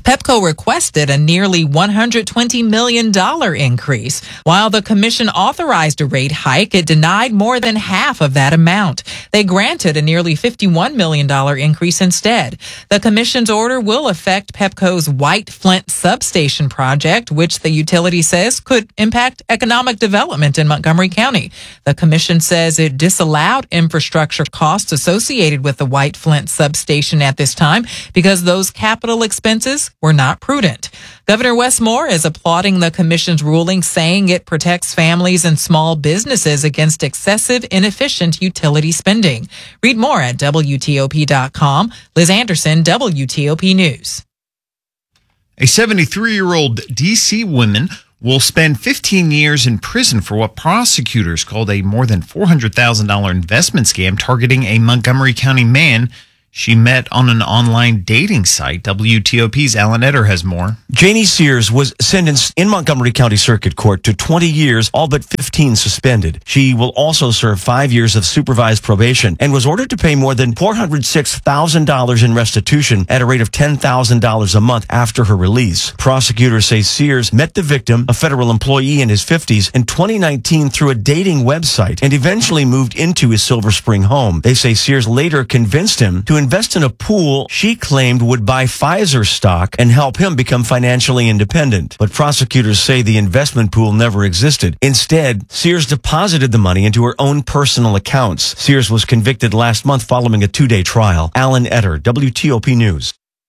[SPEAKER 20] Pepco requested a nearly one hundred twenty million dollars increase. While the commission authorized a rate hike, it denied more than half of that amount. They granted a nearly fifty-one million dollars increase instead. The commission's order will affect Pepco's White Flint substation project, which the utility says could impact economic development in Montgomery County. The commission says it disallowed infrastructure costs associated with the White Flint substation at this time because those capital expenses were not prudent. Governor Wes Moore is applauding the commission's ruling, saying it protects families and small businesses against excessive, inefficient utility spending. Read more at W T O P dot com. Liz Anderson, W T O P News.
[SPEAKER 22] A seventy-three-year-old D C woman will spend fifteen years in prison for what prosecutors called a more than four hundred thousand dollars investment scam targeting a Montgomery County man she met on an online dating site. W T O P's Alan Etter has more.
[SPEAKER 6] Janie Sears was sentenced in Montgomery County Circuit Court to twenty years, all but fifteen suspended. She will also serve five years of supervised probation and was ordered to pay more than four hundred six thousand dollars in restitution at a rate of ten thousand dollars a month after her release. Prosecutors say Sears met the victim, a federal employee in his fifties, in twenty nineteen through a dating website and eventually moved into his Silver Spring home. They say Sears later convinced him to invest in a pool she claimed would buy Pfizer stock and help him become financially independent. But prosecutors say the investment pool never existed. Instead, Sears deposited the money into her own personal accounts. Sears was convicted last month following a two-day trial. Alan Etter, W T O P News.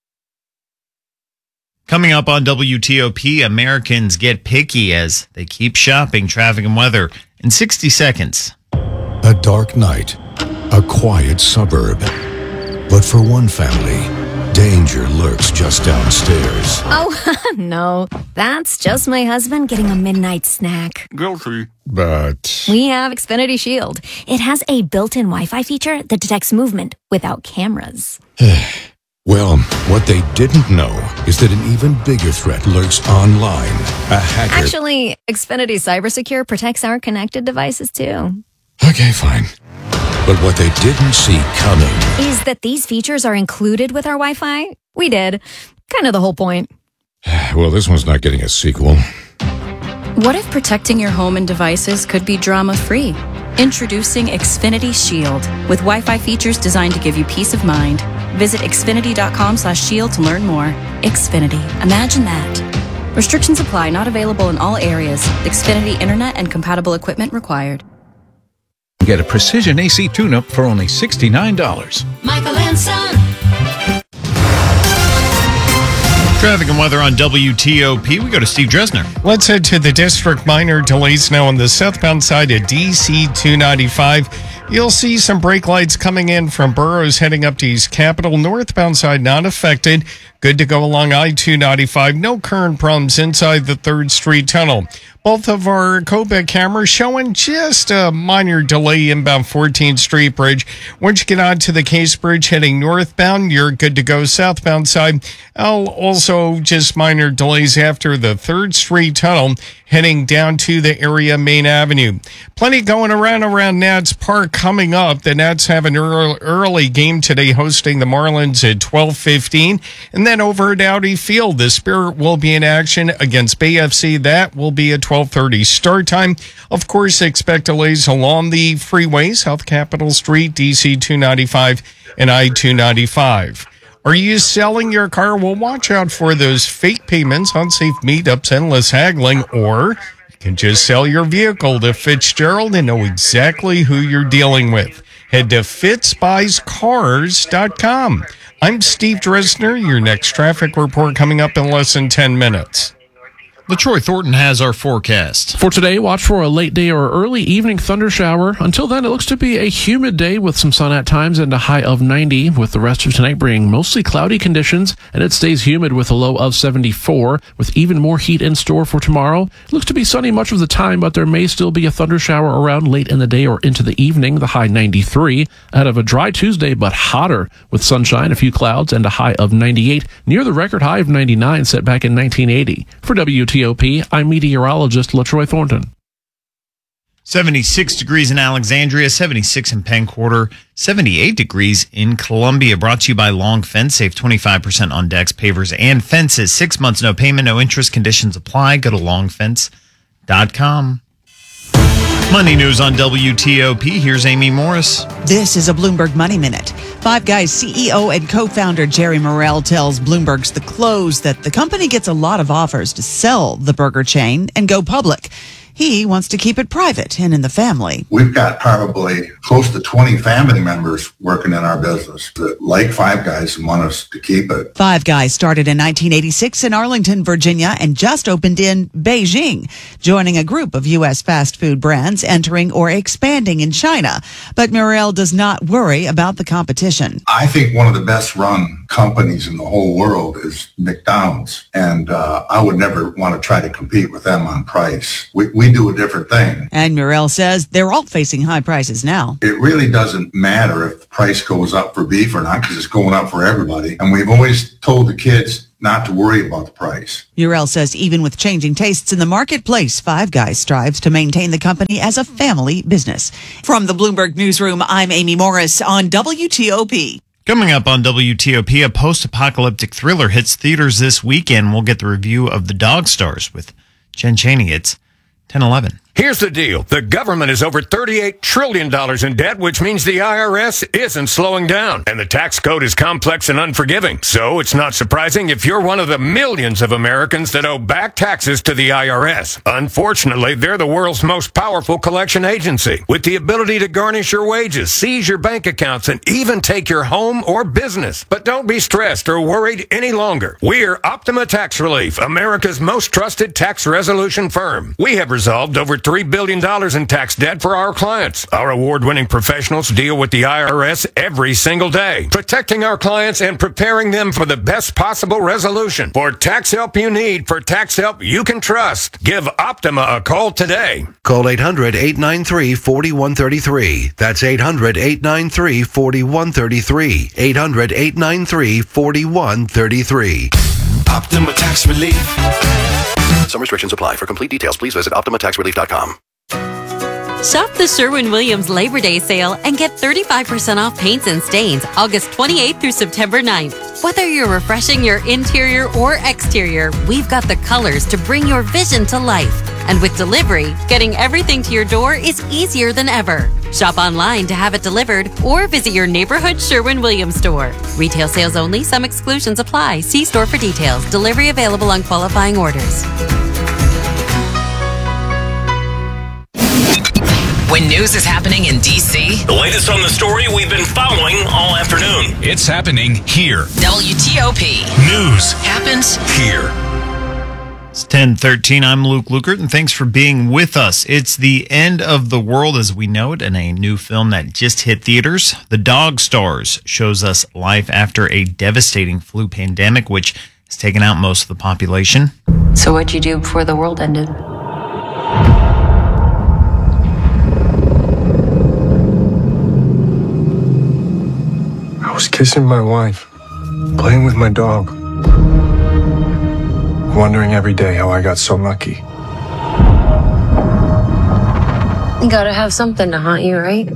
[SPEAKER 22] Coming up on W T O P, Americans get picky as they keep shopping. Traffic and weather in sixty seconds.
[SPEAKER 7] A dark night, a quiet suburb. But for one family, danger lurks just downstairs.
[SPEAKER 8] Oh, no. That's just my husband getting a midnight snack.
[SPEAKER 7] Guilty. But
[SPEAKER 8] We have Xfinity Shield. It has a built-in Wi-Fi feature that detects movement without cameras.
[SPEAKER 7] well, what they didn't know is that an even bigger threat lurks online. A hacker.
[SPEAKER 8] Actually, Xfinity Cybersecure protects our connected devices, too.
[SPEAKER 7] Okay, fine. But what they didn't see coming
[SPEAKER 8] is that these features are included with our Wi-Fi. We did. Kind of the whole point.
[SPEAKER 7] Well, this one's not getting a sequel.
[SPEAKER 9] What if protecting your home and devices could be drama-free? Introducing Xfinity Shield with Wi-Fi features designed to give you peace of mind. Visit xfinity dot com slash shield to learn more. Xfinity. Imagine that. Restrictions apply. Not available in all areas. Xfinity Internet and compatible equipment required.
[SPEAKER 10] Get a precision A C tune-up for only sixty-nine dollars.
[SPEAKER 12] Michael and Son.
[SPEAKER 22] Traffic and weather on W T O P. We go to Steve Dresner.
[SPEAKER 14] Let's head to the district. Minor delays now on the southbound side of D C two ninety-five. You'll see some brake lights coming in from Burroughs heading up to East Capitol. Northbound side not affected. Good to go along I two ninety-five. No current problems inside the third Street Tunnel. Both of our Kobe cameras showing just a minor delay inbound fourteenth Street Bridge. Once you get onto the Case Bridge heading northbound, you're good to go southbound side. Also, just minor delays after the third Street Tunnel heading down to the area Main Avenue. Plenty going around around Nats Park coming up. The Nats have an early, early game today hosting the Marlins at twelve fifteen. And then over at Audi Field, the Spirit will be in action against Bay F C. That will be a twelve thirty start time. Of course, expect delays along the freeways, South Capitol Street, D C two ninety-five, and I two ninety-five. Are you selling your car? Well, watch out for those fake payments, unsafe meetups, endless haggling, or you can just sell your vehicle to Fitzgerald and know exactly who you're dealing with. Head to fitz buys cars dot com. I'm Steve Dresner. Your next traffic report coming up in less than ten minutes.
[SPEAKER 22] LaTroy Thornton has our forecast.
[SPEAKER 15] For today, watch for a late day or early evening thunder shower. Until then, it looks to be a humid day with some sun at times and a high of ninety, with the rest of tonight bringing mostly cloudy conditions, and it stays humid with a low of seventy-four, with even more heat in store for tomorrow. It looks to be sunny much of the time, but there may still be a thunder shower around late in the day or into the evening, the high ninety-three. Ahead of a dry Tuesday, but hotter, with sunshine, a few clouds, and a high of ninety-eight, near the record high of ninety-nine set back in nineteen eighty. For W T O P, I'm meteorologist LaTroy Thornton.
[SPEAKER 22] seventy-six degrees in Alexandria, seventy-six in Penn Quarter, seventy-eight degrees in Columbia. Brought to you by Long Fence. Save twenty-five percent on decks, pavers, and fences. Six months, no payment, no interest. Conditions apply. Go to long fence dot com. Money news on W T O P. Here's Amy Morris.
[SPEAKER 11] This is a Bloomberg Money Minute. Five Guys C E O and co-founder Jerry Morrell tells Bloomberg's The Close that the company gets a lot of offers to sell the burger chain and go public. He wants to keep it private and in the family.
[SPEAKER 12] We've got probably close to twenty family members working in our business that like Five Guys and want us to keep it.
[SPEAKER 11] Five Guys started in nineteen eighty-six in Arlington, Virginia, and just opened in Beijing, joining a group of U S fast food brands entering or expanding in China. But Morrell does not worry about the competition.
[SPEAKER 12] I think one of the best run companies in the whole world is McDonald's, and uh, I would never want to try to compete with them on price. We, we do a different thing.
[SPEAKER 11] And Morrell says they're all facing high prices now.
[SPEAKER 12] It really doesn't matter if the price goes up for beef or not, because it's going up for everybody. And we've always told the kids not to worry about the price.
[SPEAKER 11] Morrell says even with changing tastes in the marketplace, Five Guys strives to maintain the company as a family business. From the Bloomberg Newsroom, I'm Amy Morris on W T O P.
[SPEAKER 22] Coming up on W T O P, a post-apocalyptic thriller hits theaters this weekend. We'll get the review of The Dog Stars with Jen Chaney. It's ten eleven.
[SPEAKER 13] Here's the deal. The government is over thirty-eight trillion dollars in debt, which means the I R S isn't slowing down. And the tax code is complex and unforgiving. So it's not surprising if you're one of the millions of Americans that owe back taxes to the I R S. Unfortunately, they're the world's most powerful collection agency, with the ability to garnish your wages, seize your bank accounts, and even take your home or business. But don't be stressed or worried any longer. We're Optima Tax Relief, America's most trusted tax resolution firm. We have resolved over three billion dollars in tax debt for our clients. Our award-winning professionals deal with the I R S every single day, protecting our clients and preparing them for the best possible resolution. For tax help you need, for tax help you can trust, give Optima a call today.
[SPEAKER 16] Call eight hundred, eight nine three, four one three three. That's eight hundred, eight nine three, four one three three. eight hundred, eight nine three, four one three three.
[SPEAKER 17] Optima Tax Relief.
[SPEAKER 16] Some restrictions apply. For complete details, please visit optima tax relief dot com.
[SPEAKER 18] Shop the Sherwin-Williams Labor Day sale and get thirty-five percent off paints and stains August twenty-eighth through September ninth. Whether you're refreshing your interior or exterior, we've got the colors to bring your vision to life. And with delivery, getting everything to your door is easier than ever. Shop online to have it delivered or visit your neighborhood Sherwin-Williams store. Retail sales only. Some exclusions apply. See store for details. Delivery available on qualifying orders.
[SPEAKER 26] When news is happening in D C,
[SPEAKER 28] The latest on the story we've been following all afternoon. It's happening here.
[SPEAKER 26] W T O P
[SPEAKER 28] News
[SPEAKER 26] happens
[SPEAKER 28] here.
[SPEAKER 22] It's ten thirteen. I'm Luke Lukert, and thanks for being with us. It's the end of the world as we know it, and a new film that just hit theaters. The Dog Stars shows us life after a devastating flu pandemic, which has taken out most of the population.
[SPEAKER 25] So what'd you do before the world ended?
[SPEAKER 24] I was kissing my wife, playing with my dog, wondering every day how I got so lucky.
[SPEAKER 25] You gotta have something to haunt you, right?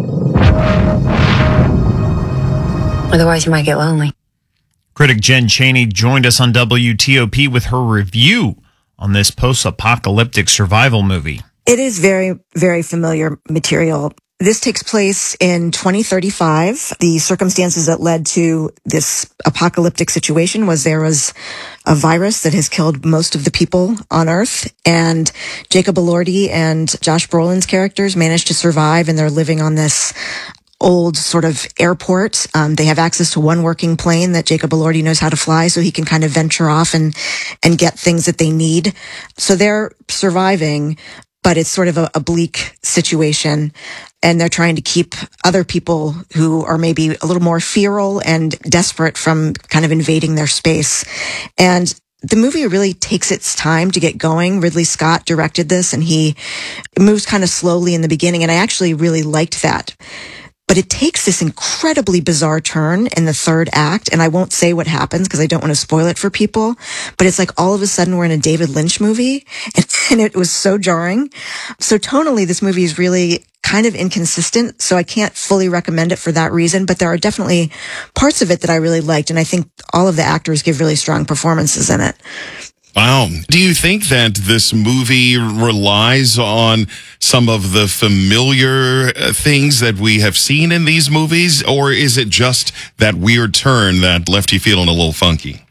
[SPEAKER 25] Otherwise, you might get lonely.
[SPEAKER 22] Critic Jen Chaney joined us on W T O P with her review on this post-apocalyptic survival movie.
[SPEAKER 27] It is very, very familiar material. This takes place in twenty thirty-five. The circumstances that led to this apocalyptic situation was there was a virus that has killed most of the people on Earth, and Jacob Elordi and Josh Brolin's characters managed to survive, and they're living on this old sort of airport. Um, they have access to one working plane that Jacob Elordi knows how to fly, so he can kind of venture off and, and get things that they need. So they're surviving, but it's sort of a, a bleak situation. And they're trying to keep other people who are maybe a little more feral and desperate from kind of invading their space. And the movie really takes its time to get going. Ridley Scott directed this, and he moves kind of slowly in the beginning, and I actually really liked that. but it takes this incredibly bizarre turn in the third act. And I won't say what happens because I don't want to spoil it for people, but it's like all of a sudden we're in a David Lynch movie, and, and it was so jarring. So tonally, this movie is really kind of inconsistent, so I can't fully recommend it for that reason, but there are definitely parts of it that I really liked, and I think all of the actors give really strong performances in it.
[SPEAKER 1] Wow. Do you think that this movie relies on some of the familiar uh, things that we have seen in these movies, or is it just that weird turn that left you feeling a little funky?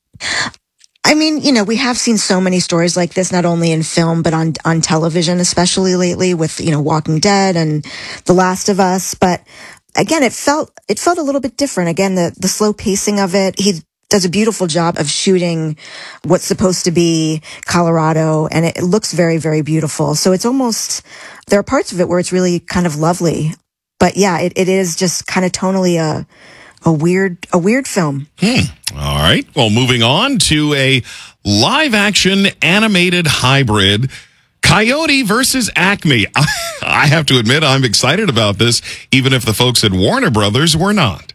[SPEAKER 27] I mean, you know, we have seen so many stories like this, not only in film, but on, on television, especially lately with, you know, Walking Dead and The Last of Us. But again, it felt, it felt a little bit different. Again, the, the slow pacing of it. He does a beautiful job of shooting what's supposed to be Colorado, and it, it looks very, very beautiful. So it's almost, there are parts of it where it's really kind of lovely. But yeah, it, it is just kind of tonally a, a weird, a weird film.
[SPEAKER 1] Hmm. All right. Well, moving on to a live action animated hybrid, Coyote versus Acme. I have to admit, I'm excited about this, even if the folks at Warner Brothers were not.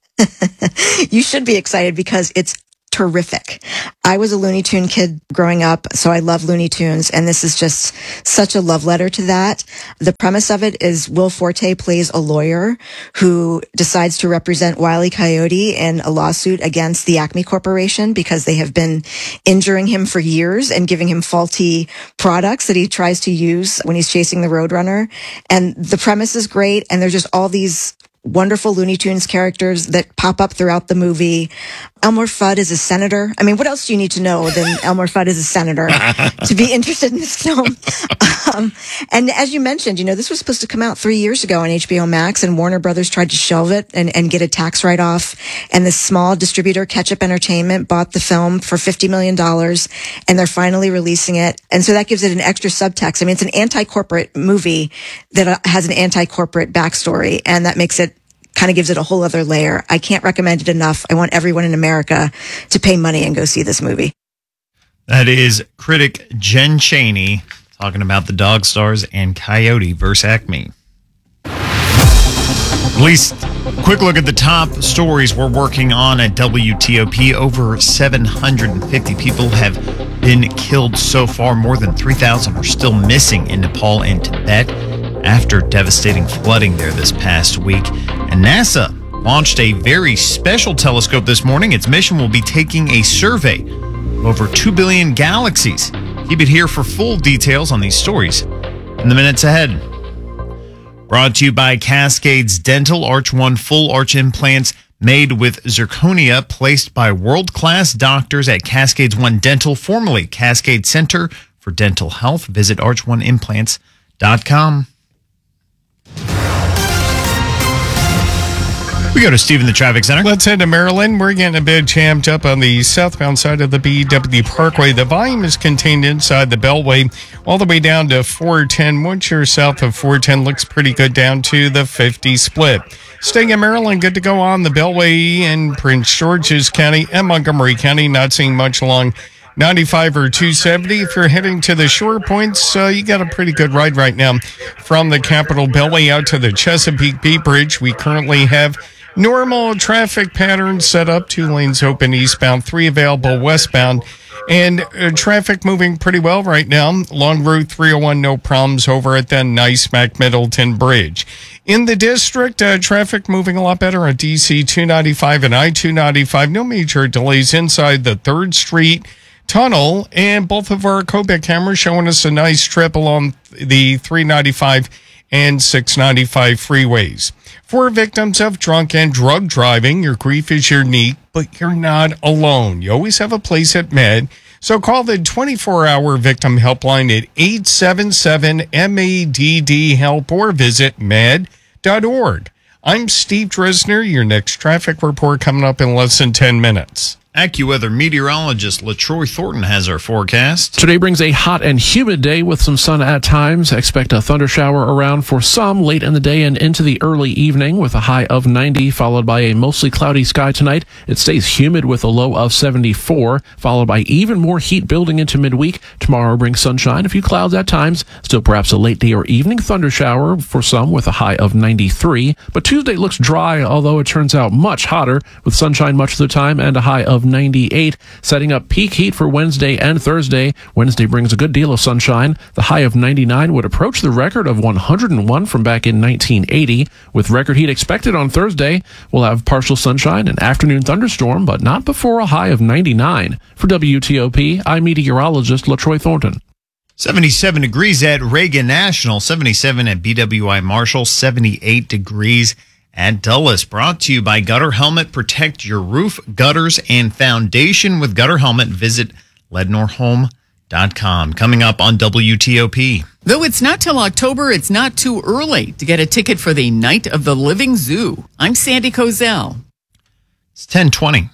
[SPEAKER 27] You should be excited because it's terrific. I was a Looney Tune kid growing up, so I love Looney Tunes, and this is just such a love letter to that. The premise of it is Will Forte plays a lawyer who decides to represent Wile E. Coyote in a lawsuit against the Acme Corporation because they have been injuring him for years and giving him faulty products that he tries to use when he's chasing the Roadrunner. And the premise is great, and there's just all these wonderful Looney Tunes characters that pop up throughout the movie. Elmer Fudd is a senator. I mean, what else do you need to know than Elmer Fudd is a senator to be interested in this film? Um, and as you mentioned, you know, this was supposed to come out three years ago on H B O Max, and Warner Brothers tried to shelve it and, and get a tax write-off. And this small distributor, Ketchup Entertainment, bought the film for fifty million dollars, and they're finally releasing it. And so that gives it an extra subtext. I mean, it's an anti-corporate movie that has an anti-corporate backstory, and that makes it kind of gives it a whole other layer. I can't recommend it enough. I want everyone in America to pay money and go see this movie.
[SPEAKER 22] That is critic Jen Chaney talking about the Dog Stars and Coyote versus Acme. At least quick look at the top stories we're working on at W T O P. Over seven hundred fifty people have been killed so far. More than three thousand are still missing in Nepal and Tibet after devastating flooding there this past week. And NASA launched a very special telescope this morning. Its mission will be taking a survey of over two billion galaxies. Keep it here for full details on these stories in the minutes ahead. Brought to you by Cascades Dental. Arch One full arch implants made with zirconia, placed by world-class doctors at Cascades One Dental, formerly Cascade Center for Dental Health. Visit arch one implants dot com. We go to Steve in the traffic center.
[SPEAKER 14] Let's head to Maryland. We're getting a bit jammed up on the southbound side of the B W Parkway. The volume is contained inside the Beltway all the way down to four ten. Once you're south of four ten, looks pretty good down to the fifty split. Staying in Maryland, good to go on the Beltway in Prince George's County and Montgomery County. Not seeing much along ninety-five or two seventy. If you're heading to the shore points, uh, you got a pretty good ride right now from the Capitol Beltway out to the Chesapeake Bay Bridge. We currently have normal traffic patterns set up, two lanes open eastbound, three available westbound, and uh, traffic moving pretty well right now. Along Route three oh one, no problems over at the NYSMAC Middleton Bridge. In the district, uh, traffic moving a lot better on D C two ninety-five and I two ninety-five. No major delays inside the third Street Tunnel, and both of our Kobe cameras showing us a nice trip along the three ninety-five and six ninety-five freeways. For victims of drunk and drug driving, your grief is unique, but you're not alone. You always have a place at Med. So call the twenty-four hour victim helpline at eight seven seven M A D D help or visit med dot org. I'm Steve Dresner. Your next traffic report coming up in less than ten minutes.
[SPEAKER 22] AccuWeather meteorologist LaTroy Thornton has our forecast.
[SPEAKER 15] Today brings a hot and humid day with some sun at times. Expect a thunder shower around for some late in the day and into the early evening with a high of ninety, followed by a mostly cloudy sky tonight. It stays humid with a low of seventy-four, followed by even more heat building into midweek. Tomorrow brings sunshine, a few clouds at times, still perhaps a late day or evening thunder shower for some with a high of ninety-three. But Tuesday looks dry, although it turns out much hotter with sunshine much of the time and a high of ninety-eight, setting up peak heat for Wednesday and Thursday. Wednesday brings a good deal of sunshine. The high of ninety-nine would approach the record of one hundred one from back in nineteen eighty. With record heat expected on Thursday, we'll have partial sunshine and afternoon thunderstorm, but not before a high of ninety-nine. For W T O P, I'm meteorologist LaTroy Thornton.
[SPEAKER 22] seventy-seven degrees at Reagan National, seventy-seven at B W I Marshall, seventy-eight degrees at Dulles. Brought to you by Gutter Helmet. Protect your roof, gutters, and foundation with Gutter Helmet. Visit lednor home dot com. Coming up on W T O P.
[SPEAKER 2] Though it's not till October, it's not too early to get a ticket for the Night of the Living Zoo. I'm Sandy Kozel.
[SPEAKER 22] It's ten twenty.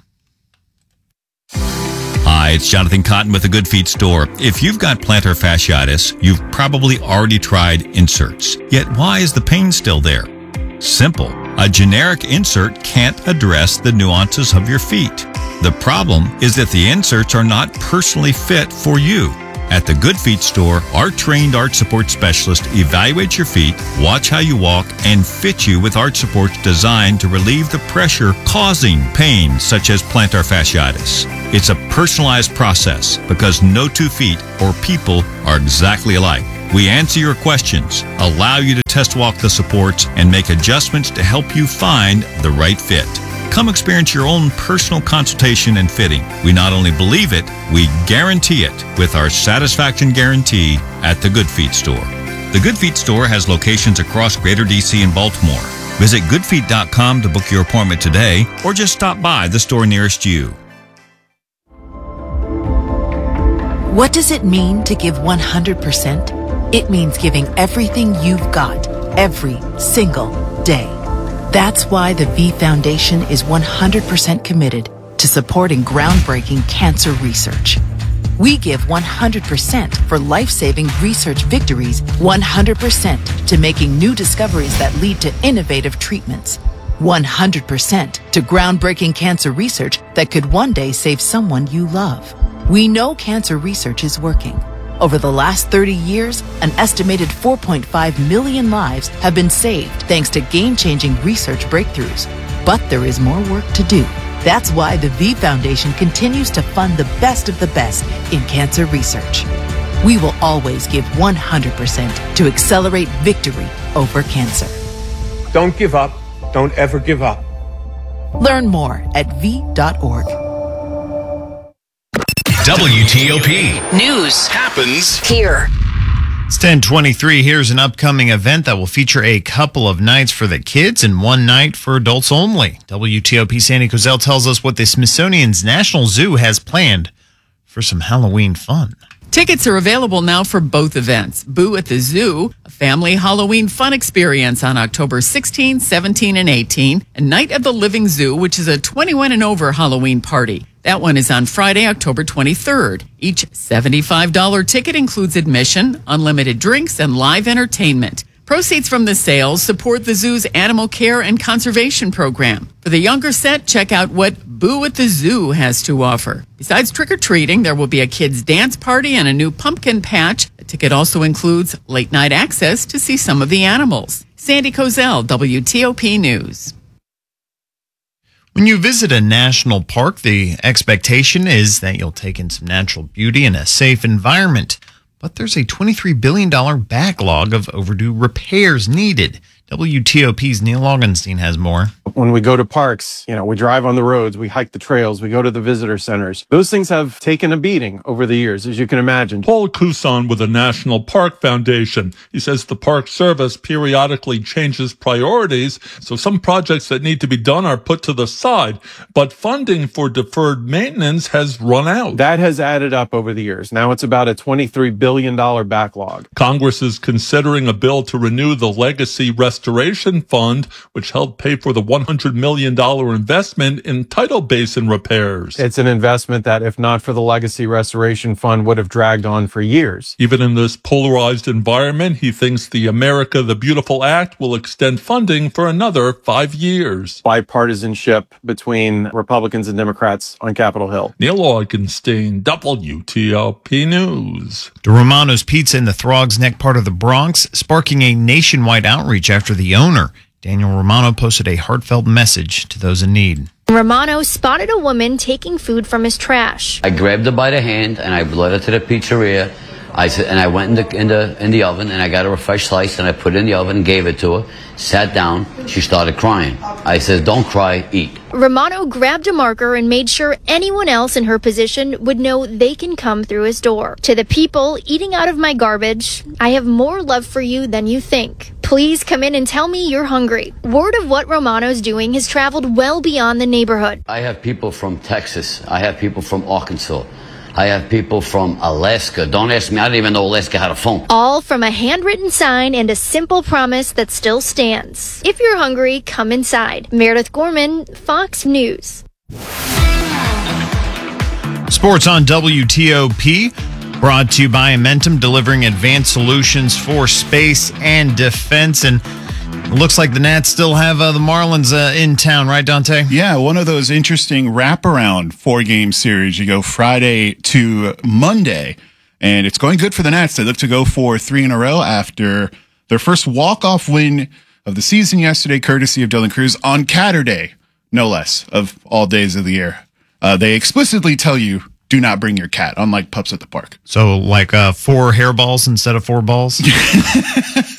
[SPEAKER 3] Hi, it's Jonathan Cotton with the Good Feet store. If you've got plantar fasciitis, you've probably already tried inserts. Yet why is the pain still there? Simple. A generic insert can't address the nuances of your feet. The problem is that the inserts are not personally fit for you. At the Good Feet store, our trained arch support specialist evaluates your feet, watch how you walk, and fit you with arch supports designed to relieve the pressure causing pain such as plantar fasciitis. It's a personalized process because no two feet or people are exactly alike. We answer your questions, allow you to test walk the supports, and make adjustments to help you find the right fit. Come experience your own personal consultation and fitting. We not only believe it, we guarantee it with our satisfaction guarantee at the Good Feet store. The Good Feet store has locations across Greater D C and Baltimore. Visit good feet dot com to book your appointment today or just stop by the store nearest you.
[SPEAKER 4] What does it mean to give one hundred percent? It means giving everything you've got, every single day. That's why the V Foundation is one hundred percent committed to supporting groundbreaking cancer research. We give one hundred percent for life-saving research victories, one hundred percent to making new discoveries that lead to innovative treatments, one hundred percent to groundbreaking cancer research that could one day save someone you love. We know cancer research is working. Over the last thirty years, an estimated four point five million lives have been saved thanks to game-changing research breakthroughs. But there is more work to do. That's why the V Foundation continues to fund the best of the best in cancer research. We will always give one hundred percent to accelerate victory over cancer.
[SPEAKER 5] Don't give up. Don't ever give up.
[SPEAKER 4] Learn more at v dot org.
[SPEAKER 28] W T O P.
[SPEAKER 26] News
[SPEAKER 3] happens
[SPEAKER 26] here.
[SPEAKER 22] It's ten twenty-three. Here's an upcoming event that will feature a couple of nights for the kids and one night for adults only. W T O P Sandy Kozel tells us what the Smithsonian's National Zoo has planned for some Halloween fun.
[SPEAKER 2] Tickets are available now for both events. Boo at the Zoo, a family Halloween fun experience on October sixteenth, seventeenth, and eighteenth, and Night of the Living Zoo, which is a twenty-one and over Halloween party. That one is on Friday, October twenty-third. Each seventy-five dollars ticket includes admission, unlimited drinks, and live entertainment. Proceeds from the sales support the zoo's animal care and conservation program. For the younger set, check out what Boo at the Zoo has to offer. Besides trick-or-treating, there will be a kids' dance party and a new pumpkin patch. The ticket also includes late-night access to see some of the animals. Sandy Kozel, W T O P News.
[SPEAKER 22] When you visit a national park, the expectation is that you'll take in some natural beauty in a safe environment. But there's a twenty-three billion dollars backlog of overdue repairs needed. W T O P's Neil Augenstein has more.
[SPEAKER 19] When we go to parks, you know, we drive on the roads, we hike the trails, we go to the visitor centers. Those things have taken a beating over the years, as you can imagine.
[SPEAKER 20] Paul Couson with the National Park Foundation. He says the Park Service periodically changes priorities, so some projects that need to be done are put to the side, but funding for deferred maintenance has run out.
[SPEAKER 19] That has added up over the years. Now it's about a twenty-three billion dollars backlog.
[SPEAKER 20] Congress is considering a bill to renew the Legacy Restoration Restoration Fund, which helped pay for the one hundred million dollars investment in tidal basin repairs.
[SPEAKER 19] It's an investment that, if not for the Legacy Restoration Fund, would have dragged on for years.
[SPEAKER 20] Even in this polarized environment, he thinks the America the Beautiful Act will extend funding for another five years.
[SPEAKER 19] Bipartisanship between Republicans and Democrats on Capitol Hill.
[SPEAKER 20] Neil Augenstein, W T O P News.
[SPEAKER 22] The Romano's Pizza in the Throgs Neck part of the Bronx, sparking a nationwide outreach after the owner, Daniel Romano, posted a heartfelt message to those in need.
[SPEAKER 6] Romano spotted a woman taking food from his trash.
[SPEAKER 7] I grabbed her by the hand and I led her to the pizzeria. I said, and I went in the in the in the oven and I got her a fresh slice and I put it in the oven and gave it to her. Sat down. She started crying. I said, "Don't cry, eat."
[SPEAKER 6] Romano grabbed a marker and made sure anyone else in her position would know they can come through his door. To the people eating out of my garbage, I have more love for you than you think. Please come in and tell me you're hungry. Word of what Romano's doing has traveled well beyond the neighborhood.
[SPEAKER 7] I have people from Texas. I have people from Arkansas. I have people from Alaska. Don't ask me. I didn't even know Alaska had a phone.
[SPEAKER 6] All from a handwritten sign and a simple promise that still stands. If you're hungry, come inside. Meredith Gorman, Fox News.
[SPEAKER 22] Sports on W T O P, brought to you by Amentum, delivering advanced solutions for space and defense. And it looks like the Nats still have uh, the Marlins uh, in town, right, Dante?
[SPEAKER 8] Yeah, one of those interesting wraparound four-game series. You go Friday to Monday, and it's going good for the Nats. They look to go for three in a row after their first walk-off win of the season yesterday, courtesy of Dylan Cruz, on Catterday, no less, of all days of the year. Uh, they explicitly tell you, do not bring your cat, unlike pups at the park.
[SPEAKER 22] So like uh, four hairballs instead of four balls?